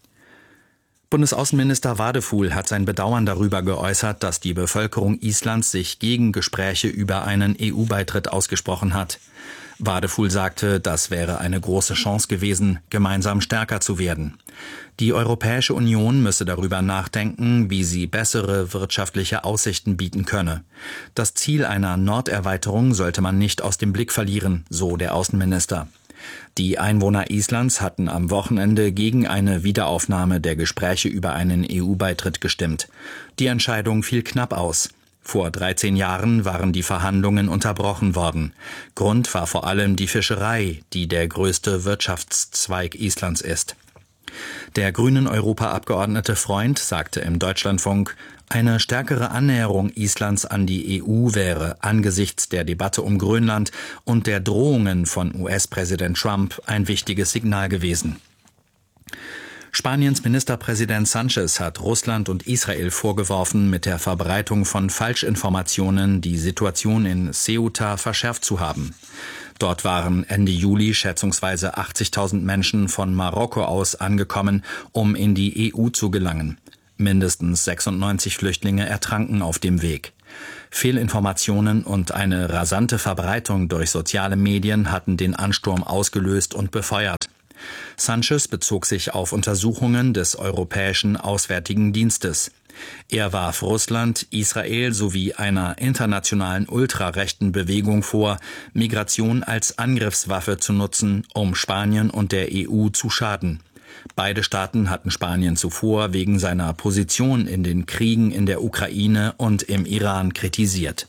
Bundesaußenminister Wadefuhl hat sein Bedauern darüber geäußert, dass die Bevölkerung Islands sich gegen Gespräche über einen E U-Beitritt ausgesprochen hat. Wadefuhl sagte, das wäre eine große Chance gewesen, gemeinsam stärker zu werden. Die Europäische Union müsse darüber nachdenken, wie sie bessere wirtschaftliche Aussichten bieten könne. Das Ziel einer Norderweiterung sollte man nicht aus dem Blick verlieren, so der Außenminister. Die Einwohner Islands hatten am Wochenende gegen eine Wiederaufnahme der Gespräche über einen E U-Beitritt gestimmt. Die Entscheidung fiel knapp aus. Vor dreizehn Jahren waren die Verhandlungen unterbrochen worden. Grund war vor allem die Fischerei, die der größte Wirtschaftszweig Islands ist. Der grünen Europaabgeordnete Freund sagte im Deutschlandfunk, eine stärkere Annäherung Islands an die E U wäre angesichts der Debatte um Grönland und der Drohungen von U S-Präsident Trump ein wichtiges Signal gewesen. Spaniens Ministerpräsident Sánchez hat Russland und Israel vorgeworfen, mit der Verbreitung von Falschinformationen die Situation in Ceuta verschärft zu haben. Dort waren Ende Juli schätzungsweise achtzigtausend Menschen von Marokko aus angekommen, um in die E U zu gelangen. Mindestens sechsundneunzig Flüchtlinge ertranken auf dem Weg. Fehlinformationen und eine rasante Verbreitung durch soziale Medien hatten den Ansturm ausgelöst und befeuert. Sánchez bezog sich auf Untersuchungen des Europäischen Auswärtigen Dienstes. Er warf Russland, Israel sowie einer internationalen ultrarechten Bewegung vor, Migration als Angriffswaffe zu nutzen, um Spanien und der E U zu schaden. Beide Staaten hatten Spanien zuvor wegen seiner Position in den Kriegen in der Ukraine und im Iran kritisiert.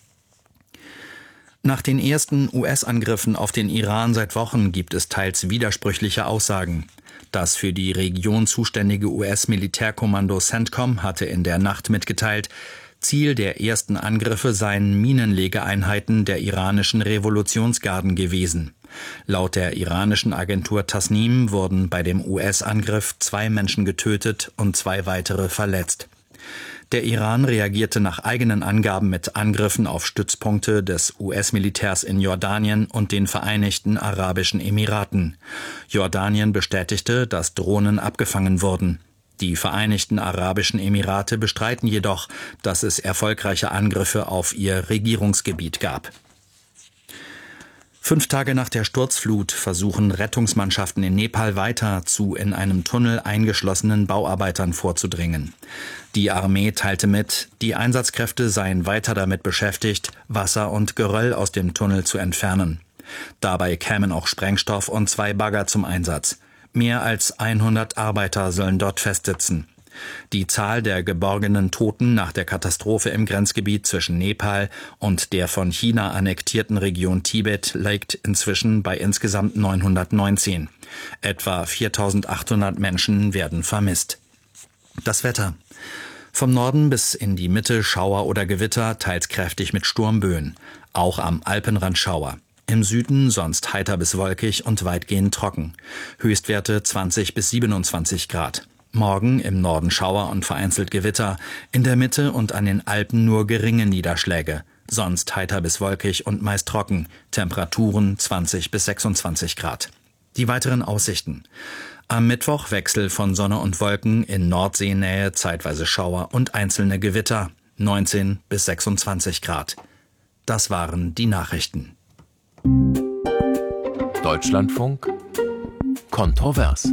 Nach den ersten U S-Angriffen auf den Iran seit Wochen gibt es teils widersprüchliche Aussagen. Das für die Region zuständige U S-Militärkommando CENTCOM hatte in der Nacht mitgeteilt, Ziel der ersten Angriffe seien Minenlegeeinheiten der iranischen Revolutionsgarden gewesen. Laut der iranischen Agentur Tasnim wurden bei dem U S-Angriff zwei Menschen getötet und zwei weitere verletzt. Der Iran reagierte nach eigenen Angaben mit Angriffen auf Stützpunkte des U S-Militärs in Jordanien und den Vereinigten Arabischen Emiraten. Jordanien bestätigte, dass Drohnen abgefangen wurden. Die Vereinigten Arabischen Emirate bestreiten jedoch, dass es erfolgreiche Angriffe auf ihr Regierungsgebiet gab. Fünf Tage nach der Sturzflut versuchen Rettungsmannschaften in Nepal weiter zu in einem Tunnel eingeschlossenen Bauarbeitern vorzudringen. Die Armee teilte mit, die Einsatzkräfte seien weiter damit beschäftigt, Wasser und Geröll aus dem Tunnel zu entfernen. Dabei kämen auch Sprengstoff und zwei Bagger zum Einsatz. Mehr als hundert Arbeiter sollen dort festsitzen. Die Zahl der geborgenen Toten nach der Katastrophe im Grenzgebiet zwischen Nepal und der von China annektierten Region Tibet liegt inzwischen bei insgesamt neunhundertneunzehn. Etwa viertausendachthundert Menschen werden vermisst. Das Wetter. Vom Norden bis in die Mitte Schauer oder Gewitter, teils kräftig mit Sturmböen. Auch am Alpenrand Schauer. Im Süden sonst heiter bis wolkig und weitgehend trocken. Höchstwerte zwanzig bis siebenundzwanzig Grad. Morgen im Norden Schauer und vereinzelt Gewitter, in der Mitte und an den Alpen nur geringe Niederschläge, sonst heiter bis wolkig und meist trocken, Temperaturen zwanzig bis sechsundzwanzig Grad. Die weiteren Aussichten. Am Mittwoch Wechsel von Sonne und Wolken, in Nordseenähe zeitweise Schauer und einzelne Gewitter, neunzehn bis sechsundzwanzig Grad. Das waren die Nachrichten. Deutschlandfunk kontrovers.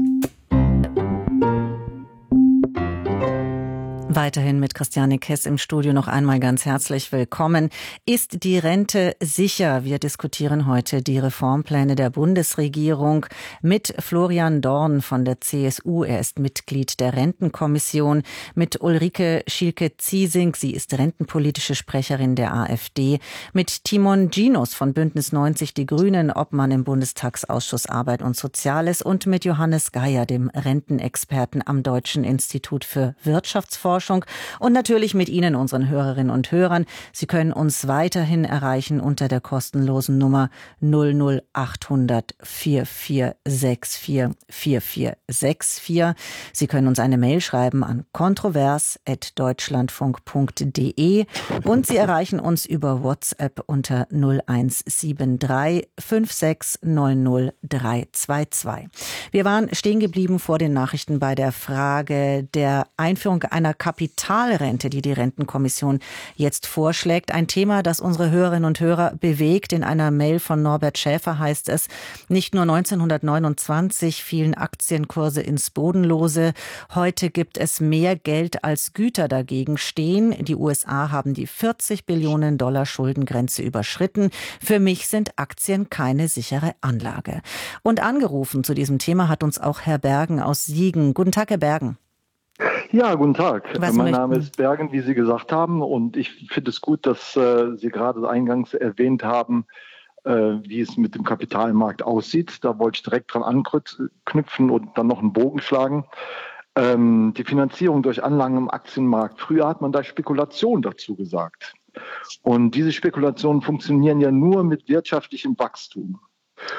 Weiterhin mit Christiane Kess im Studio noch einmal ganz herzlich willkommen. Ist die Rente sicher? Wir diskutieren heute die Reformpläne der Bundesregierung mit Florian Dorn von der C S U. Er ist Mitglied der Rentenkommission, mit Ulrike Schielke-Ziesing. Sie ist rentenpolitische Sprecherin der AfD, mit Timon Ginos von Bündnis neunzig Die Grünen, Obmann im Bundestagsausschuss Arbeit und Soziales, und mit Johannes Geier, dem Rentenexperten am Deutschen Institut für Wirtschaftsforschung. Und natürlich mit Ihnen, unseren Hörerinnen und Hörern. Sie können uns weiterhin erreichen unter der kostenlosen Nummer null null achthundert vier vier sechs vier vier vier sechs vier. Sie können uns eine Mail schreiben an kontrovers at deutschlandfunk punkt de und Sie erreichen uns über WhatsApp unter null eins sieben drei fünf sechs neun null drei zwei zwei. Wir waren stehen geblieben vor den Nachrichten bei der Frage der Einführung einer Kapitalrente, die die Rentenkommission jetzt vorschlägt. Ein Thema, das unsere Hörerinnen und Hörer bewegt. In einer Mail von Norbert Schäfer heißt es, nicht nur neunzehnhundertneunundzwanzig fielen Aktienkurse ins Bodenlose. Heute gibt es mehr Geld als Güter dagegen stehen. Die U S A haben die vierzig Billionen Dollar Schuldengrenze überschritten. Für mich sind Aktien keine sichere Anlage. Und angerufen zu diesem Thema hat uns auch Herr Bergen aus Siegen. Guten Tag, Herr Bergen. Ja, guten Tag. Was mein möchten? Name ist Bergen, wie Sie gesagt haben. Und ich finde es gut, dass äh, Sie gerade eingangs erwähnt haben, äh, wie es mit dem Kapitalmarkt aussieht. Da wollte ich direkt dran anknüpfen und dann noch einen Bogen schlagen. Ähm, die Finanzierung durch Anlagen im Aktienmarkt. Früher hat man da Spekulation dazu gesagt. Und diese Spekulationen funktionieren ja nur mit wirtschaftlichem Wachstum.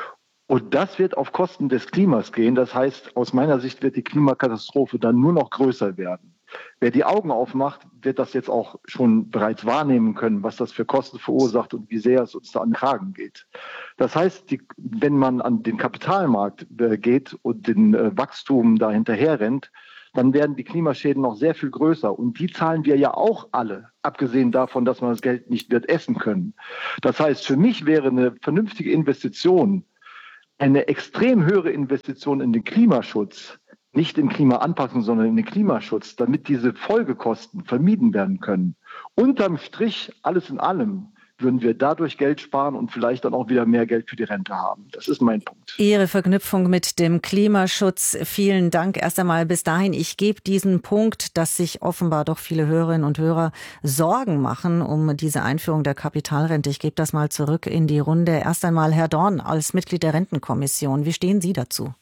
Und das wird auf Kosten des Klimas gehen. Das heißt, aus meiner Sicht wird die Klimakatastrophe dann nur noch größer werden. Wer die Augen aufmacht, wird das jetzt auch schon bereits wahrnehmen können, was das für Kosten verursacht und wie sehr es uns da an den Kragen geht. Das heißt, die, wenn man an den Kapitalmarkt äh, geht und den äh, Wachstum da hinterher rennt, dann werden die Klimaschäden noch sehr viel größer. Und die zahlen wir ja auch alle, abgesehen davon, dass man das Geld nicht wird essen können. Das heißt, für mich wäre eine vernünftige Investition, eine extrem höhere Investition in den Klimaschutz, nicht in Klimaanpassung, sondern in den Klimaschutz, damit diese Folgekosten vermieden werden können. Unterm Strich, alles in allem, würden wir dadurch Geld sparen und vielleicht dann auch wieder mehr Geld für die Rente haben. Das ist mein Punkt. Ihre Verknüpfung mit dem Klimaschutz. Vielen Dank erst einmal bis dahin. Ich gebe diesen Punkt, dass sich offenbar doch viele Hörerinnen und Hörer Sorgen machen um diese Einführung der Kapitalrente. Ich gebe das mal zurück in die Runde. Erst einmal Herr Dorn als Mitglied der Rentenkommission. Wie stehen Sie dazu?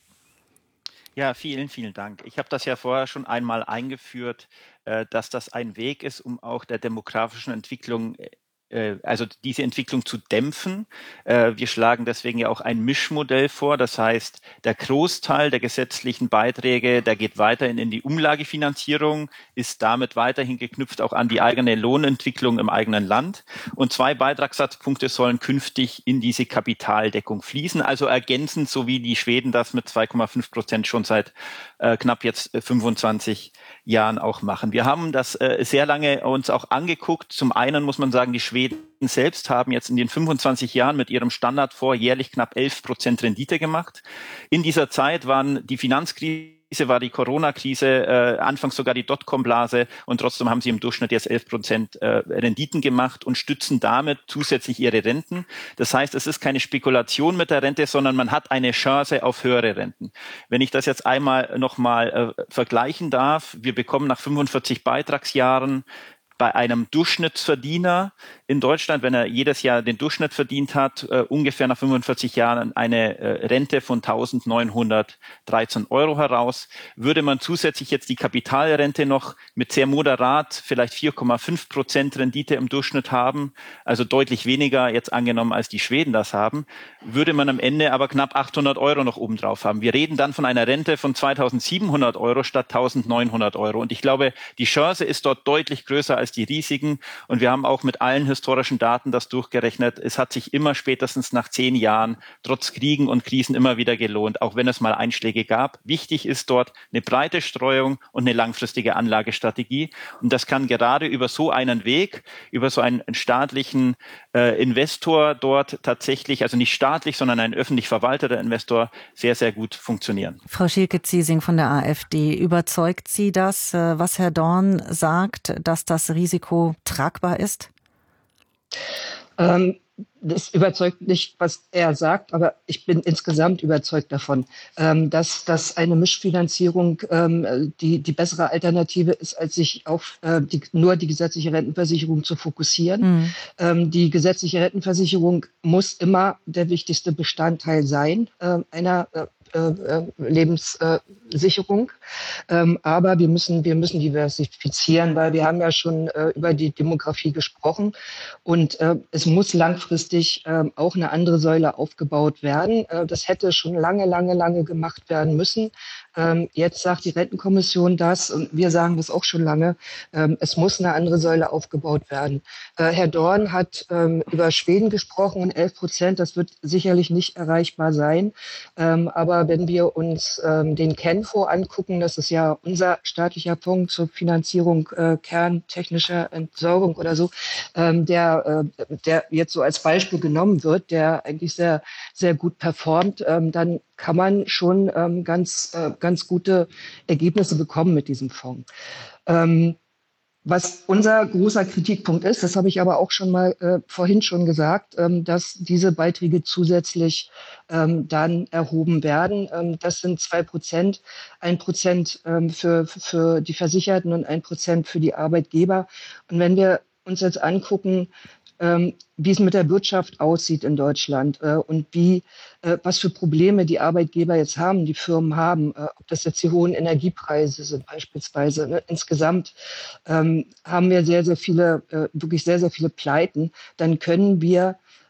Ja, vielen, vielen Dank. Ich habe das ja vorher schon einmal eingeführt, dass das ein Weg ist, um auch der demografischen Entwicklung also diese Entwicklung zu dämpfen. Wir schlagen deswegen ja auch ein Mischmodell vor. Das heißt, der Großteil der gesetzlichen Beiträge, der geht weiterhin in die Umlagefinanzierung, ist damit weiterhin geknüpft auch an die eigene Lohnentwicklung im eigenen Land. Und zwei Beitragssatzpunkte sollen künftig in diese Kapitaldeckung fließen, also ergänzend, so wie die Schweden das mit zwei Komma fünf Prozent schon seit äh, knapp jetzt fünfundzwanzig Jahren auch machen. Wir haben das äh, sehr lange uns auch angeguckt. Zum einen muss man sagen, die Schweden selbst haben jetzt in den fünfundzwanzig Jahren mit ihrem Standardfonds jährlich knapp elf Prozent Rendite gemacht. In dieser Zeit waren die Finanzkrise, war die Corona-Krise, äh, anfangs sogar die Dotcom-Blase und trotzdem haben sie im Durchschnitt jetzt elf Prozent äh, Renditen gemacht und stützen damit zusätzlich ihre Renten. Das heißt, es ist keine Spekulation mit der Rente, sondern man hat eine Chance auf höhere Renten. Wenn ich das jetzt einmal nochmal äh, vergleichen darf, wir bekommen nach fünfundvierzig Beitragsjahren bei einem Durchschnittsverdiener in Deutschland, wenn er jedes Jahr den Durchschnitt verdient hat, uh, ungefähr nach fünfundvierzig Jahren eine uh, Rente von eintausendneunhundertdreizehn Euro heraus. Würde man zusätzlich jetzt die Kapitalrente noch mit sehr moderat, vielleicht vier Komma fünf Prozent Rendite im Durchschnitt haben, also deutlich weniger jetzt angenommen, als die Schweden das haben, würde man am Ende aber knapp achthundert Euro noch obendrauf haben. Wir reden dann von einer Rente von zweitausendsiebenhundert Euro statt eintausendneunhundert Euro. Und ich glaube, die Chance ist dort deutlich größer als die Risiken. Und wir haben auch mit allen historischen Daten das durchgerechnet. Es hat sich immer spätestens nach zehn Jahren trotz Kriegen und Krisen immer wieder gelohnt, auch wenn es mal Einschläge gab. Wichtig ist dort eine breite Streuung und eine langfristige Anlagestrategie. Und das kann gerade über so einen Weg, über so einen staatlichen äh, Investor dort tatsächlich, also nicht staatlich, sondern ein öffentlich verwalteter Investor, sehr, sehr gut funktionieren. Frau Schielke-Ziesing von der AfD, überzeugt Sie das, was Herr Dorn sagt, dass das Risiko tragbar ist? Ähm, das überzeugt nicht, was er sagt, aber ich bin insgesamt überzeugt davon, ähm, dass, dass eine Mischfinanzierung ähm, die, die bessere Alternative ist, als sich auf äh, die, nur die gesetzliche Rentenversicherung zu fokussieren. Mhm. Ähm, die gesetzliche Rentenversicherung muss immer der wichtigste Bestandteil sein äh, einer äh, Äh, Lebenssicherung. Ähm, aber wir müssen, wir müssen diversifizieren, weil wir haben ja schon äh, über die Demografie gesprochen und äh, es muss langfristig äh, auch eine andere Säule aufgebaut werden. Äh, das hätte schon lange, lange, lange gemacht werden müssen. Ähm, jetzt sagt die Rentenkommission das und wir sagen das auch schon lange. Ähm, es muss eine andere Säule aufgebaut werden. Äh, Herr Dorn hat ähm, über Schweden gesprochen und elf Prozent, das wird sicherlich nicht erreichbar sein. Ähm, aber wenn wir uns ähm, den Kenfonds angucken, das ist ja unser staatlicher Fonds zur Finanzierung äh, kerntechnischer Entsorgung oder so, ähm, der, äh, der jetzt so als Beispiel genommen wird, der eigentlich sehr, sehr gut performt, ähm, dann kann man schon ähm, ganz, äh, ganz gute Ergebnisse bekommen mit diesem Fonds. Ähm, Was unser großer Kritikpunkt ist, das habe ich aber auch schon mal äh, vorhin schon gesagt, ähm, dass diese Beiträge zusätzlich ähm, dann erhoben werden. Ähm, das sind zwei Prozent, ein Prozent ähm, für, für die Versicherten und ein Prozent für die Arbeitgeber. Und wenn wir uns jetzt angucken, ähm, wie es mit der Wirtschaft aussieht in Deutschland äh, und wie, äh, was für Probleme die Arbeitgeber jetzt haben, die Firmen haben, äh, ob das jetzt die hohen Energiepreise sind beispielsweise. Ne? Insgesamt ähm, haben wir sehr, sehr viele, äh, wirklich sehr, sehr viele Pleiten. Dann können wir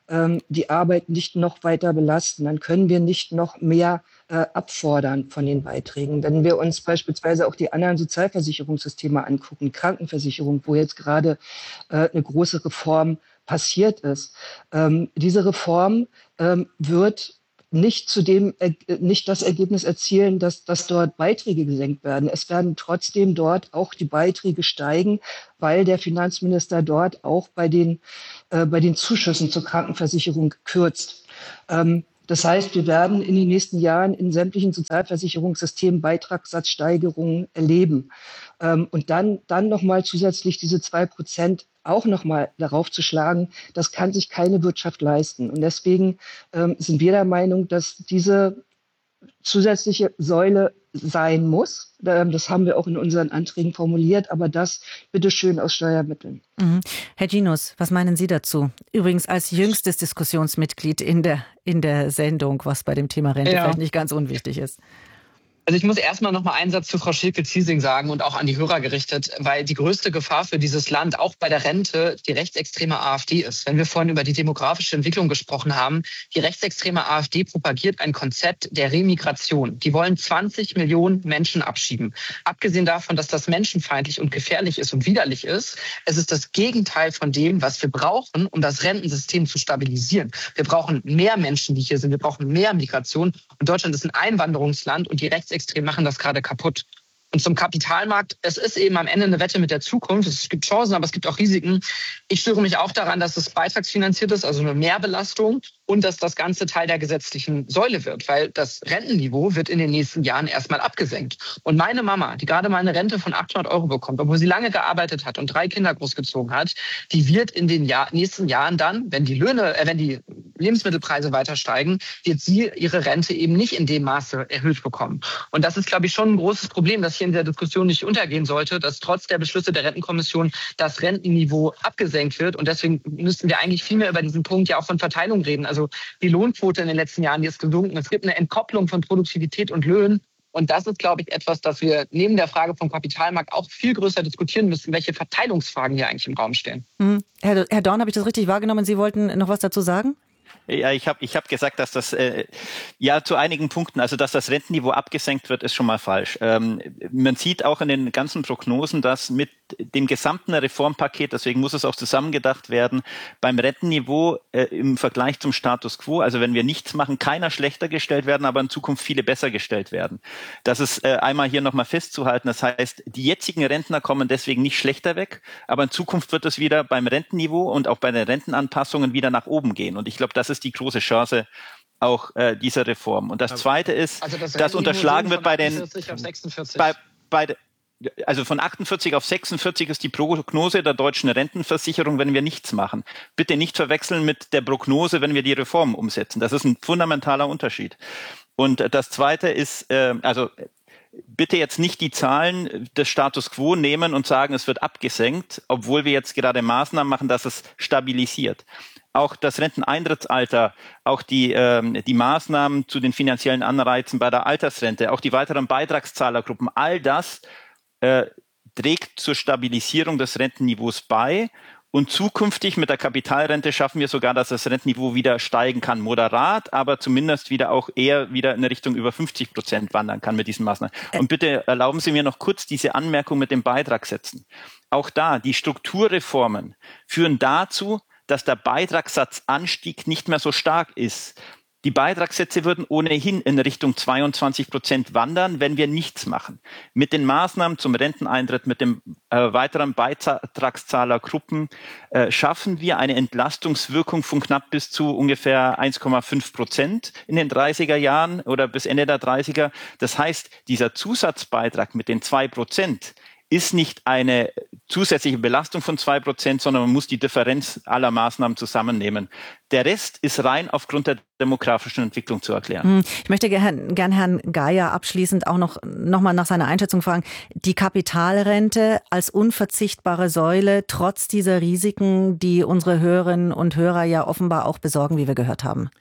ähm, die Arbeit nicht noch weiter belasten. Dann können wir nicht noch mehr äh, abfordern von den Beiträgen. Wenn wir uns beispielsweise auch die anderen Sozialversicherungssysteme angucken, Krankenversicherung, wo jetzt gerade äh, eine große Reform passiert ist. Ähm, diese Reform ähm, wird nicht zu dem, äh, nicht das Ergebnis erzielen, dass, dass dort Beiträge gesenkt werden. Es werden trotzdem dort auch die Beiträge steigen, weil der Finanzminister dort auch bei den, äh, bei den Zuschüssen zur Krankenversicherung kürzt. Ähm, Das heißt, wir werden in den nächsten Jahren in sämtlichen Sozialversicherungssystemen Beitragssatzsteigerungen erleben. Ähm, und dann, dann nochmal zusätzlich diese zwei Prozent auch nochmal darauf zu schlagen, das kann sich keine Wirtschaft leisten. Und deswegen ähm, sind wir der Meinung, dass diese zusätzliche Säule sein muss. Das haben wir auch in unseren Anträgen formuliert, aber das bitteschön aus Steuermitteln. Mhm. Herr Ginus, was meinen Sie dazu? Übrigens als jüngstes Diskussionsmitglied in der, in der Sendung, was bei dem Thema Rente ja. vielleicht nicht ganz unwichtig ist. Also ich muss erstmal noch mal einen Satz zu Frau Schilke-Ziesing sagen und auch an die Hörer gerichtet, weil die größte Gefahr für dieses Land auch bei der Rente die rechtsextreme AfD ist. Wenn wir vorhin über die demografische Entwicklung gesprochen haben, die rechtsextreme AfD propagiert ein Konzept der Remigration. Die wollen zwanzig Millionen Menschen abschieben. Abgesehen davon, dass das menschenfeindlich und gefährlich ist und widerlich ist, es ist das Gegenteil von dem, was wir brauchen, um das Rentensystem zu stabilisieren. Wir brauchen mehr Menschen, die hier sind. Wir brauchen mehr Migration. Und Deutschland ist ein Einwanderungsland und die rechtsextreme Extrem machen das gerade kaputt. Und zum Kapitalmarkt, es ist eben am Ende eine Wette mit der Zukunft. Es gibt Chancen, aber es gibt auch Risiken. Ich störe mich auch daran, dass es beitragsfinanziert ist, also eine Mehrbelastung, und dass das Ganze Teil der gesetzlichen Säule wird, weil das Rentenniveau wird in den nächsten Jahren erstmal abgesenkt. Und meine Mama, die gerade mal eine Rente von achthundert Euro bekommt, obwohl sie lange gearbeitet hat und drei Kinder großgezogen hat, die wird in den Jahr, nächsten Jahren dann, wenn die Löhne, äh, wenn die Lebensmittelpreise weiter steigen, wird sie ihre Rente eben nicht in dem Maße erhöht bekommen. Und das ist, glaube ich, schon ein großes Problem, das hier in der Diskussion nicht untergehen sollte, dass trotz der Beschlüsse der Rentenkommission das Rentenniveau abgesenkt wird. Und deswegen müssten wir eigentlich viel mehr über diesen Punkt ja auch von Verteilung reden. Also die Lohnquote in den letzten Jahren, die ist gesunken. Es gibt eine Entkopplung von Produktivität und Löhnen. Und das ist, glaube ich, etwas, das wir neben der Frage vom Kapitalmarkt auch viel größer diskutieren müssen, welche Verteilungsfragen hier eigentlich im Raum stehen. Mhm. Herr, Herr Dorn, habe ich das richtig wahrgenommen? Sie wollten noch was dazu sagen? Ja, ich habe ich hab gesagt, dass das, äh, ja, zu einigen Punkten, also dass das Rentenniveau abgesenkt wird, ist schon mal falsch. Ähm, man sieht auch in den ganzen Prognosen, dass mit dem gesamten Reformpaket, deswegen muss es auch zusammengedacht werden, beim Rentenniveau äh, im Vergleich zum Status quo, also wenn wir nichts machen, keiner schlechter gestellt werden, aber in Zukunft viele besser gestellt werden. Das ist äh, einmal hier nochmal festzuhalten. Das heißt, die jetzigen Rentner kommen deswegen nicht schlechter weg, aber in Zukunft wird es wieder beim Rentenniveau und auch bei den Rentenanpassungen wieder nach oben gehen. Und ich glaube, das ist die große Chance auch äh, dieser Reform. Und das Zweite ist, also das dass unterschlagen wird bei den auf sechsundvierzig bei, bei also von achtundvierzig auf sechsundvierzig ist die Prognose der deutschen Rentenversicherung, wenn wir nichts machen. Bitte nicht verwechseln mit der Prognose, wenn wir die Reformen umsetzen. Das ist ein fundamentaler Unterschied. Und das Zweite ist, äh, also bitte jetzt nicht die Zahlen des Status quo nehmen und sagen, es wird abgesenkt, obwohl wir jetzt gerade Maßnahmen machen, dass es stabilisiert. Auch das Renteneintrittsalter, auch die, ähm, die Maßnahmen zu den finanziellen Anreizen bei der Altersrente, auch die weiteren Beitragszahlergruppen, all das äh, trägt zur Stabilisierung des Rentenniveaus bei. Und zukünftig mit der Kapitalrente schaffen wir sogar, dass das Rentenniveau wieder steigen kann. Moderat, aber zumindest wieder auch eher wieder in Richtung über fünfzig Prozent wandern kann mit diesen Maßnahmen. Und bitte erlauben Sie mir noch kurz diese Anmerkung mit dem Beitragssätzen. Auch da, die Strukturreformen führen dazu, dass der Beitragssatzanstieg nicht mehr so stark ist. Die Beitragssätze würden ohnehin in Richtung zweiundzwanzig Prozent wandern, wenn wir nichts machen. Mit den Maßnahmen zum Renteneintritt, mit den äh, weiteren Beitragszahlergruppen äh, schaffen wir eine Entlastungswirkung von knapp bis zu ungefähr eins Komma fünf Prozent in den dreißiger Jahren oder bis Ende der dreißiger. Das heißt, dieser Zusatzbeitrag mit den zwei Prozent ist nicht eine zusätzliche Belastung von zwei Prozent, sondern man muss die Differenz aller Maßnahmen zusammennehmen. Der Rest ist rein aufgrund der demografischen Entwicklung zu erklären. Ich möchte gern, gern Herrn Geier abschließend auch noch, noch mal nach seiner Einschätzung fragen. Die Kapitalrente als unverzichtbare Säule, trotz dieser Risiken, die unsere Hörerinnen und Hörer ja offenbar auch besorgen, wie wir gehört haben.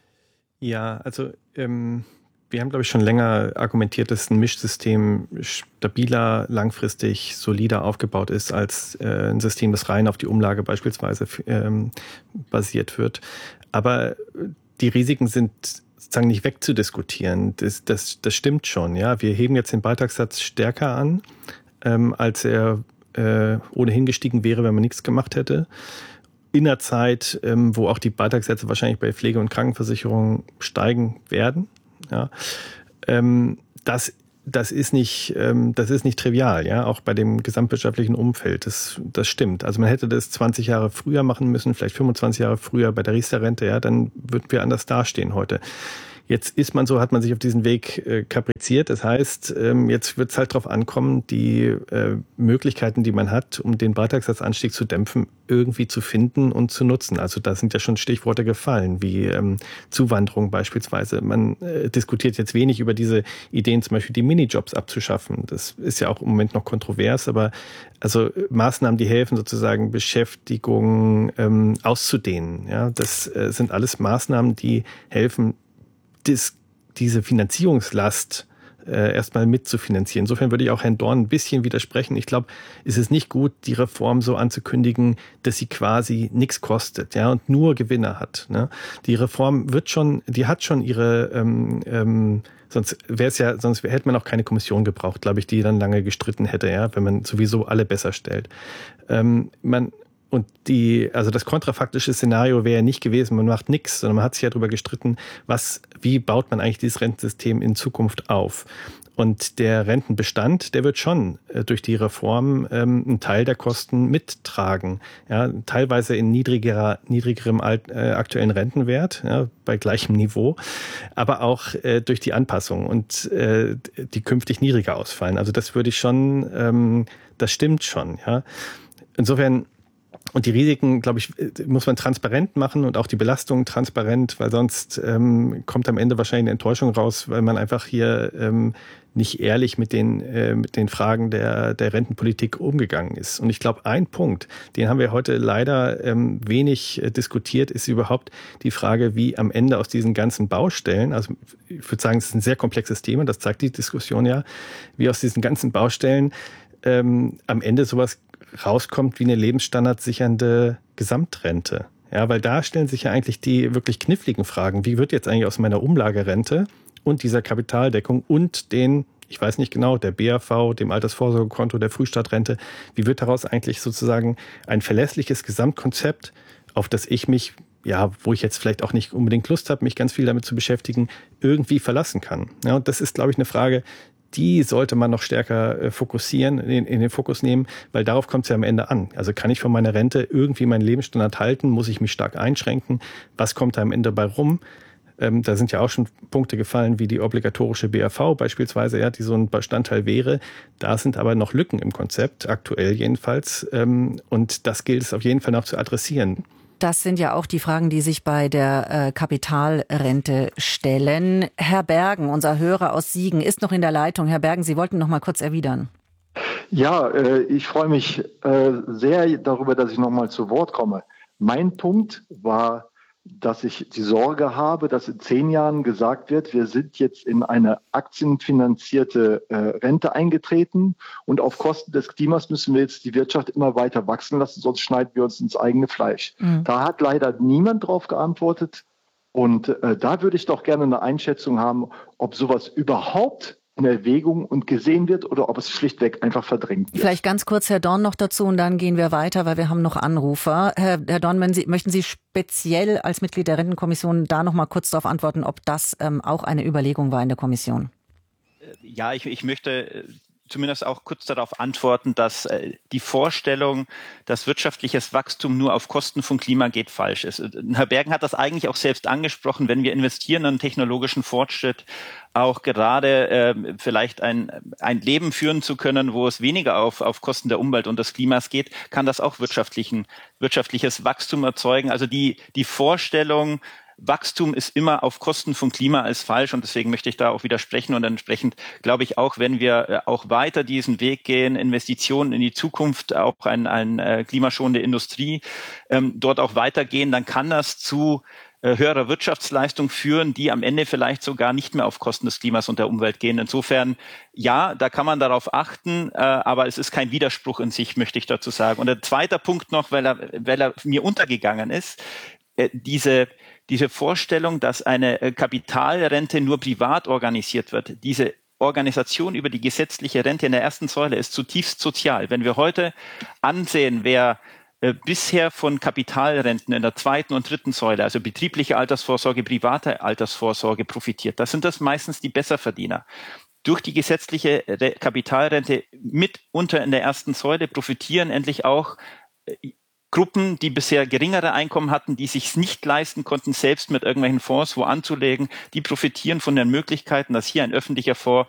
Ja, also ähm wir haben, glaube ich, schon länger argumentiert, dass ein Mischsystem stabiler, langfristig, solider aufgebaut ist als äh, ein System, das rein auf die Umlage beispielsweise ähm, basiert wird. Aber die Risiken sind sozusagen nicht wegzudiskutieren. Das, das, das stimmt schon. Ja, wir heben jetzt den Beitragssatz stärker an, ähm, als er äh, ohnehin gestiegen wäre, wenn man nichts gemacht hätte. In einer Zeit, ähm, wo auch die Beitragssätze wahrscheinlich bei Pflege- und Krankenversicherungen steigen werden. Ja, ähm, das Das ist nicht, ähm, das ist nicht trivial, ja, auch bei dem gesamtwirtschaftlichen Umfeld. Das, das stimmt. Also man hätte das zwanzig Jahre früher machen müssen, vielleicht fünfundzwanzig Jahre früher bei der Riester-Rente, ja, dann würden wir anders dastehen heute. Jetzt ist man so, hat man sich auf diesen Weg äh, kapriziert. Das heißt, ähm, jetzt wird es halt darauf ankommen, die äh, Möglichkeiten, die man hat, um den Beitragssatzanstieg zu dämpfen, irgendwie zu finden und zu nutzen. Also da sind ja schon Stichworte gefallen, wie ähm, Zuwanderung beispielsweise. Man äh, diskutiert jetzt wenig über diese Ideen, zum Beispiel die Minijobs abzuschaffen. Das ist ja auch im Moment noch kontrovers, aber also Maßnahmen, die helfen, sozusagen Beschäftigung ähm, auszudehnen. Ja, das äh, sind alles Maßnahmen, die helfen, Dies, diese Finanzierungslast äh, erstmal mitzufinanzieren. Insofern würde ich auch Herrn Dorn ein bisschen widersprechen. Ich glaube, es ist nicht gut, die Reform so anzukündigen, dass sie quasi nichts kostet, ja, und nur Gewinner hat. Ne? Die Reform wird schon, die hat schon ihre, ähm, ähm, sonst wäre es ja, sonst hätte man auch keine Kommission gebraucht, glaube ich, die dann lange gestritten hätte, ja, wenn man sowieso alle besser stellt. Ähm, man Und die, also das kontrafaktische Szenario wäre ja nicht gewesen, man macht nichts, sondern man hat sich ja darüber gestritten, was, wie baut man eigentlich dieses Rentensystem in Zukunft auf? Und der Rentenbestand, der wird schon äh, durch die Reform ähm, einen Teil der Kosten mittragen. Ja, teilweise in niedrigerer, niedrigerem alt, äh, aktuellen Rentenwert, ja, bei gleichem Niveau, aber auch äh, durch die Anpassung und äh, die künftig niedriger ausfallen. Also das würde ich schon, ähm, das stimmt schon. Ja. Insofern. Und die Risiken, glaube ich, muss man transparent machen und auch die Belastungen transparent, weil sonst ähm, kommt am Ende wahrscheinlich eine Enttäuschung raus, weil man einfach hier ähm, nicht ehrlich mit den, äh, mit den Fragen der, der Rentenpolitik umgegangen ist. Und ich glaube, ein Punkt, den haben wir heute leider ähm, wenig äh, diskutiert, ist überhaupt die Frage, wie am Ende aus diesen ganzen Baustellen, also ich würde sagen, es ist ein sehr komplexes Thema, das zeigt die Diskussion ja, wie aus diesen ganzen Baustellen ähm, am Ende sowas rauskommt wie eine lebensstandardsichernde Gesamtrente. Ja, weil da stellen sich ja eigentlich die wirklich kniffligen Fragen. Wie wird jetzt eigentlich aus meiner Umlagerente und dieser Kapitaldeckung und den, ich weiß nicht genau, der B A V, dem Altersvorsorgekonto, der Frühstadtrente, wie wird daraus eigentlich sozusagen ein verlässliches Gesamtkonzept, auf das ich mich, ja, wo ich jetzt vielleicht auch nicht unbedingt Lust habe, mich ganz viel damit zu beschäftigen, irgendwie verlassen kann. Ja, und das ist, glaube ich, eine Frage, die sollte man noch stärker fokussieren, in, in den Fokus nehmen, weil darauf kommt es ja am Ende an. Also kann ich von meiner Rente irgendwie meinen Lebensstandard halten? Muss ich mich stark einschränken? Was kommt da am Ende bei rum? Ähm, da sind ja auch schon Punkte gefallen, wie die obligatorische B A V beispielsweise, ja, die so ein Bestandteil wäre. Da sind aber noch Lücken im Konzept, aktuell jedenfalls. Ähm, und das gilt es auf jeden Fall noch zu adressieren. Das sind ja auch die Fragen, die sich bei der äh, Kapitalrente stellen. Herr Bergen, unser Hörer aus Siegen, ist noch in der Leitung. Herr Bergen, Sie wollten noch mal kurz erwidern. Ja, äh, ich freue mich äh, sehr darüber, dass ich noch mal zu Wort komme. Mein Punkt war, dass ich die Sorge habe, dass in zehn Jahren gesagt wird, wir sind jetzt in eine aktienfinanzierte äh, Rente eingetreten und auf Kosten des Klimas müssen wir jetzt die Wirtschaft immer weiter wachsen lassen, sonst schneiden wir uns ins eigene Fleisch. Mhm. Da hat leider niemand drauf geantwortet und äh, da würde ich doch gerne eine Einschätzung haben, ob sowas überhaupt in Erwägung und gesehen wird oder ob es schlichtweg einfach verdrängt wird. Vielleicht ganz kurz Herr Dorn noch dazu und dann gehen wir weiter, weil wir haben noch Anrufer. Herr, Herr Dorn, wenn Sie, möchten Sie speziell als Mitglied der Rentenkommission da noch mal kurz darauf antworten, ob das ähm, auch eine Überlegung war in der Kommission? Ja, ich, ich möchte zumindest auch kurz darauf antworten, dass äh, die Vorstellung, dass wirtschaftliches Wachstum nur auf Kosten von Klima geht, falsch ist. Herr Bergen hat das eigentlich auch selbst angesprochen, wenn wir investieren in technologischen Fortschritt, auch gerade äh, vielleicht ein, ein Leben führen zu können, wo es weniger auf, auf Kosten der Umwelt und des Klimas geht, kann das auch wirtschaftlichen, wirtschaftliches Wachstum erzeugen. Also die, die Vorstellung, Wachstum ist immer auf Kosten von Klima als falsch und deswegen möchte ich da auch widersprechen und entsprechend glaube ich auch, wenn wir auch weiter diesen Weg gehen, Investitionen in die Zukunft, auch ein, ein äh, klimaschonende Industrie, ähm, dort auch weitergehen, dann kann das zu äh, höherer Wirtschaftsleistung führen, die am Ende vielleicht sogar nicht mehr auf Kosten des Klimas und der Umwelt gehen. Insofern, ja, da kann man darauf achten, äh, aber es ist kein Widerspruch in sich, möchte ich dazu sagen. Und der zweite Punkt noch, weil er, weil er mir untergegangen ist, äh, diese diese Vorstellung, dass eine Kapitalrente nur privat organisiert wird, diese Organisation über die gesetzliche Rente in der ersten Säule ist zutiefst sozial. Wenn wir heute ansehen, wer äh, bisher von Kapitalrenten in der zweiten und dritten Säule, also betriebliche Altersvorsorge, private Altersvorsorge profitiert, das sind das meistens die Besserverdiener. Durch die gesetzliche Re- Kapitalrente mitunter in der ersten Säule profitieren endlich auch äh, Gruppen, die bisher geringere Einkommen hatten, die sich nicht leisten konnten, selbst mit irgendwelchen Fonds wo anzulegen, die profitieren von den Möglichkeiten, dass hier ein öffentlicher Fonds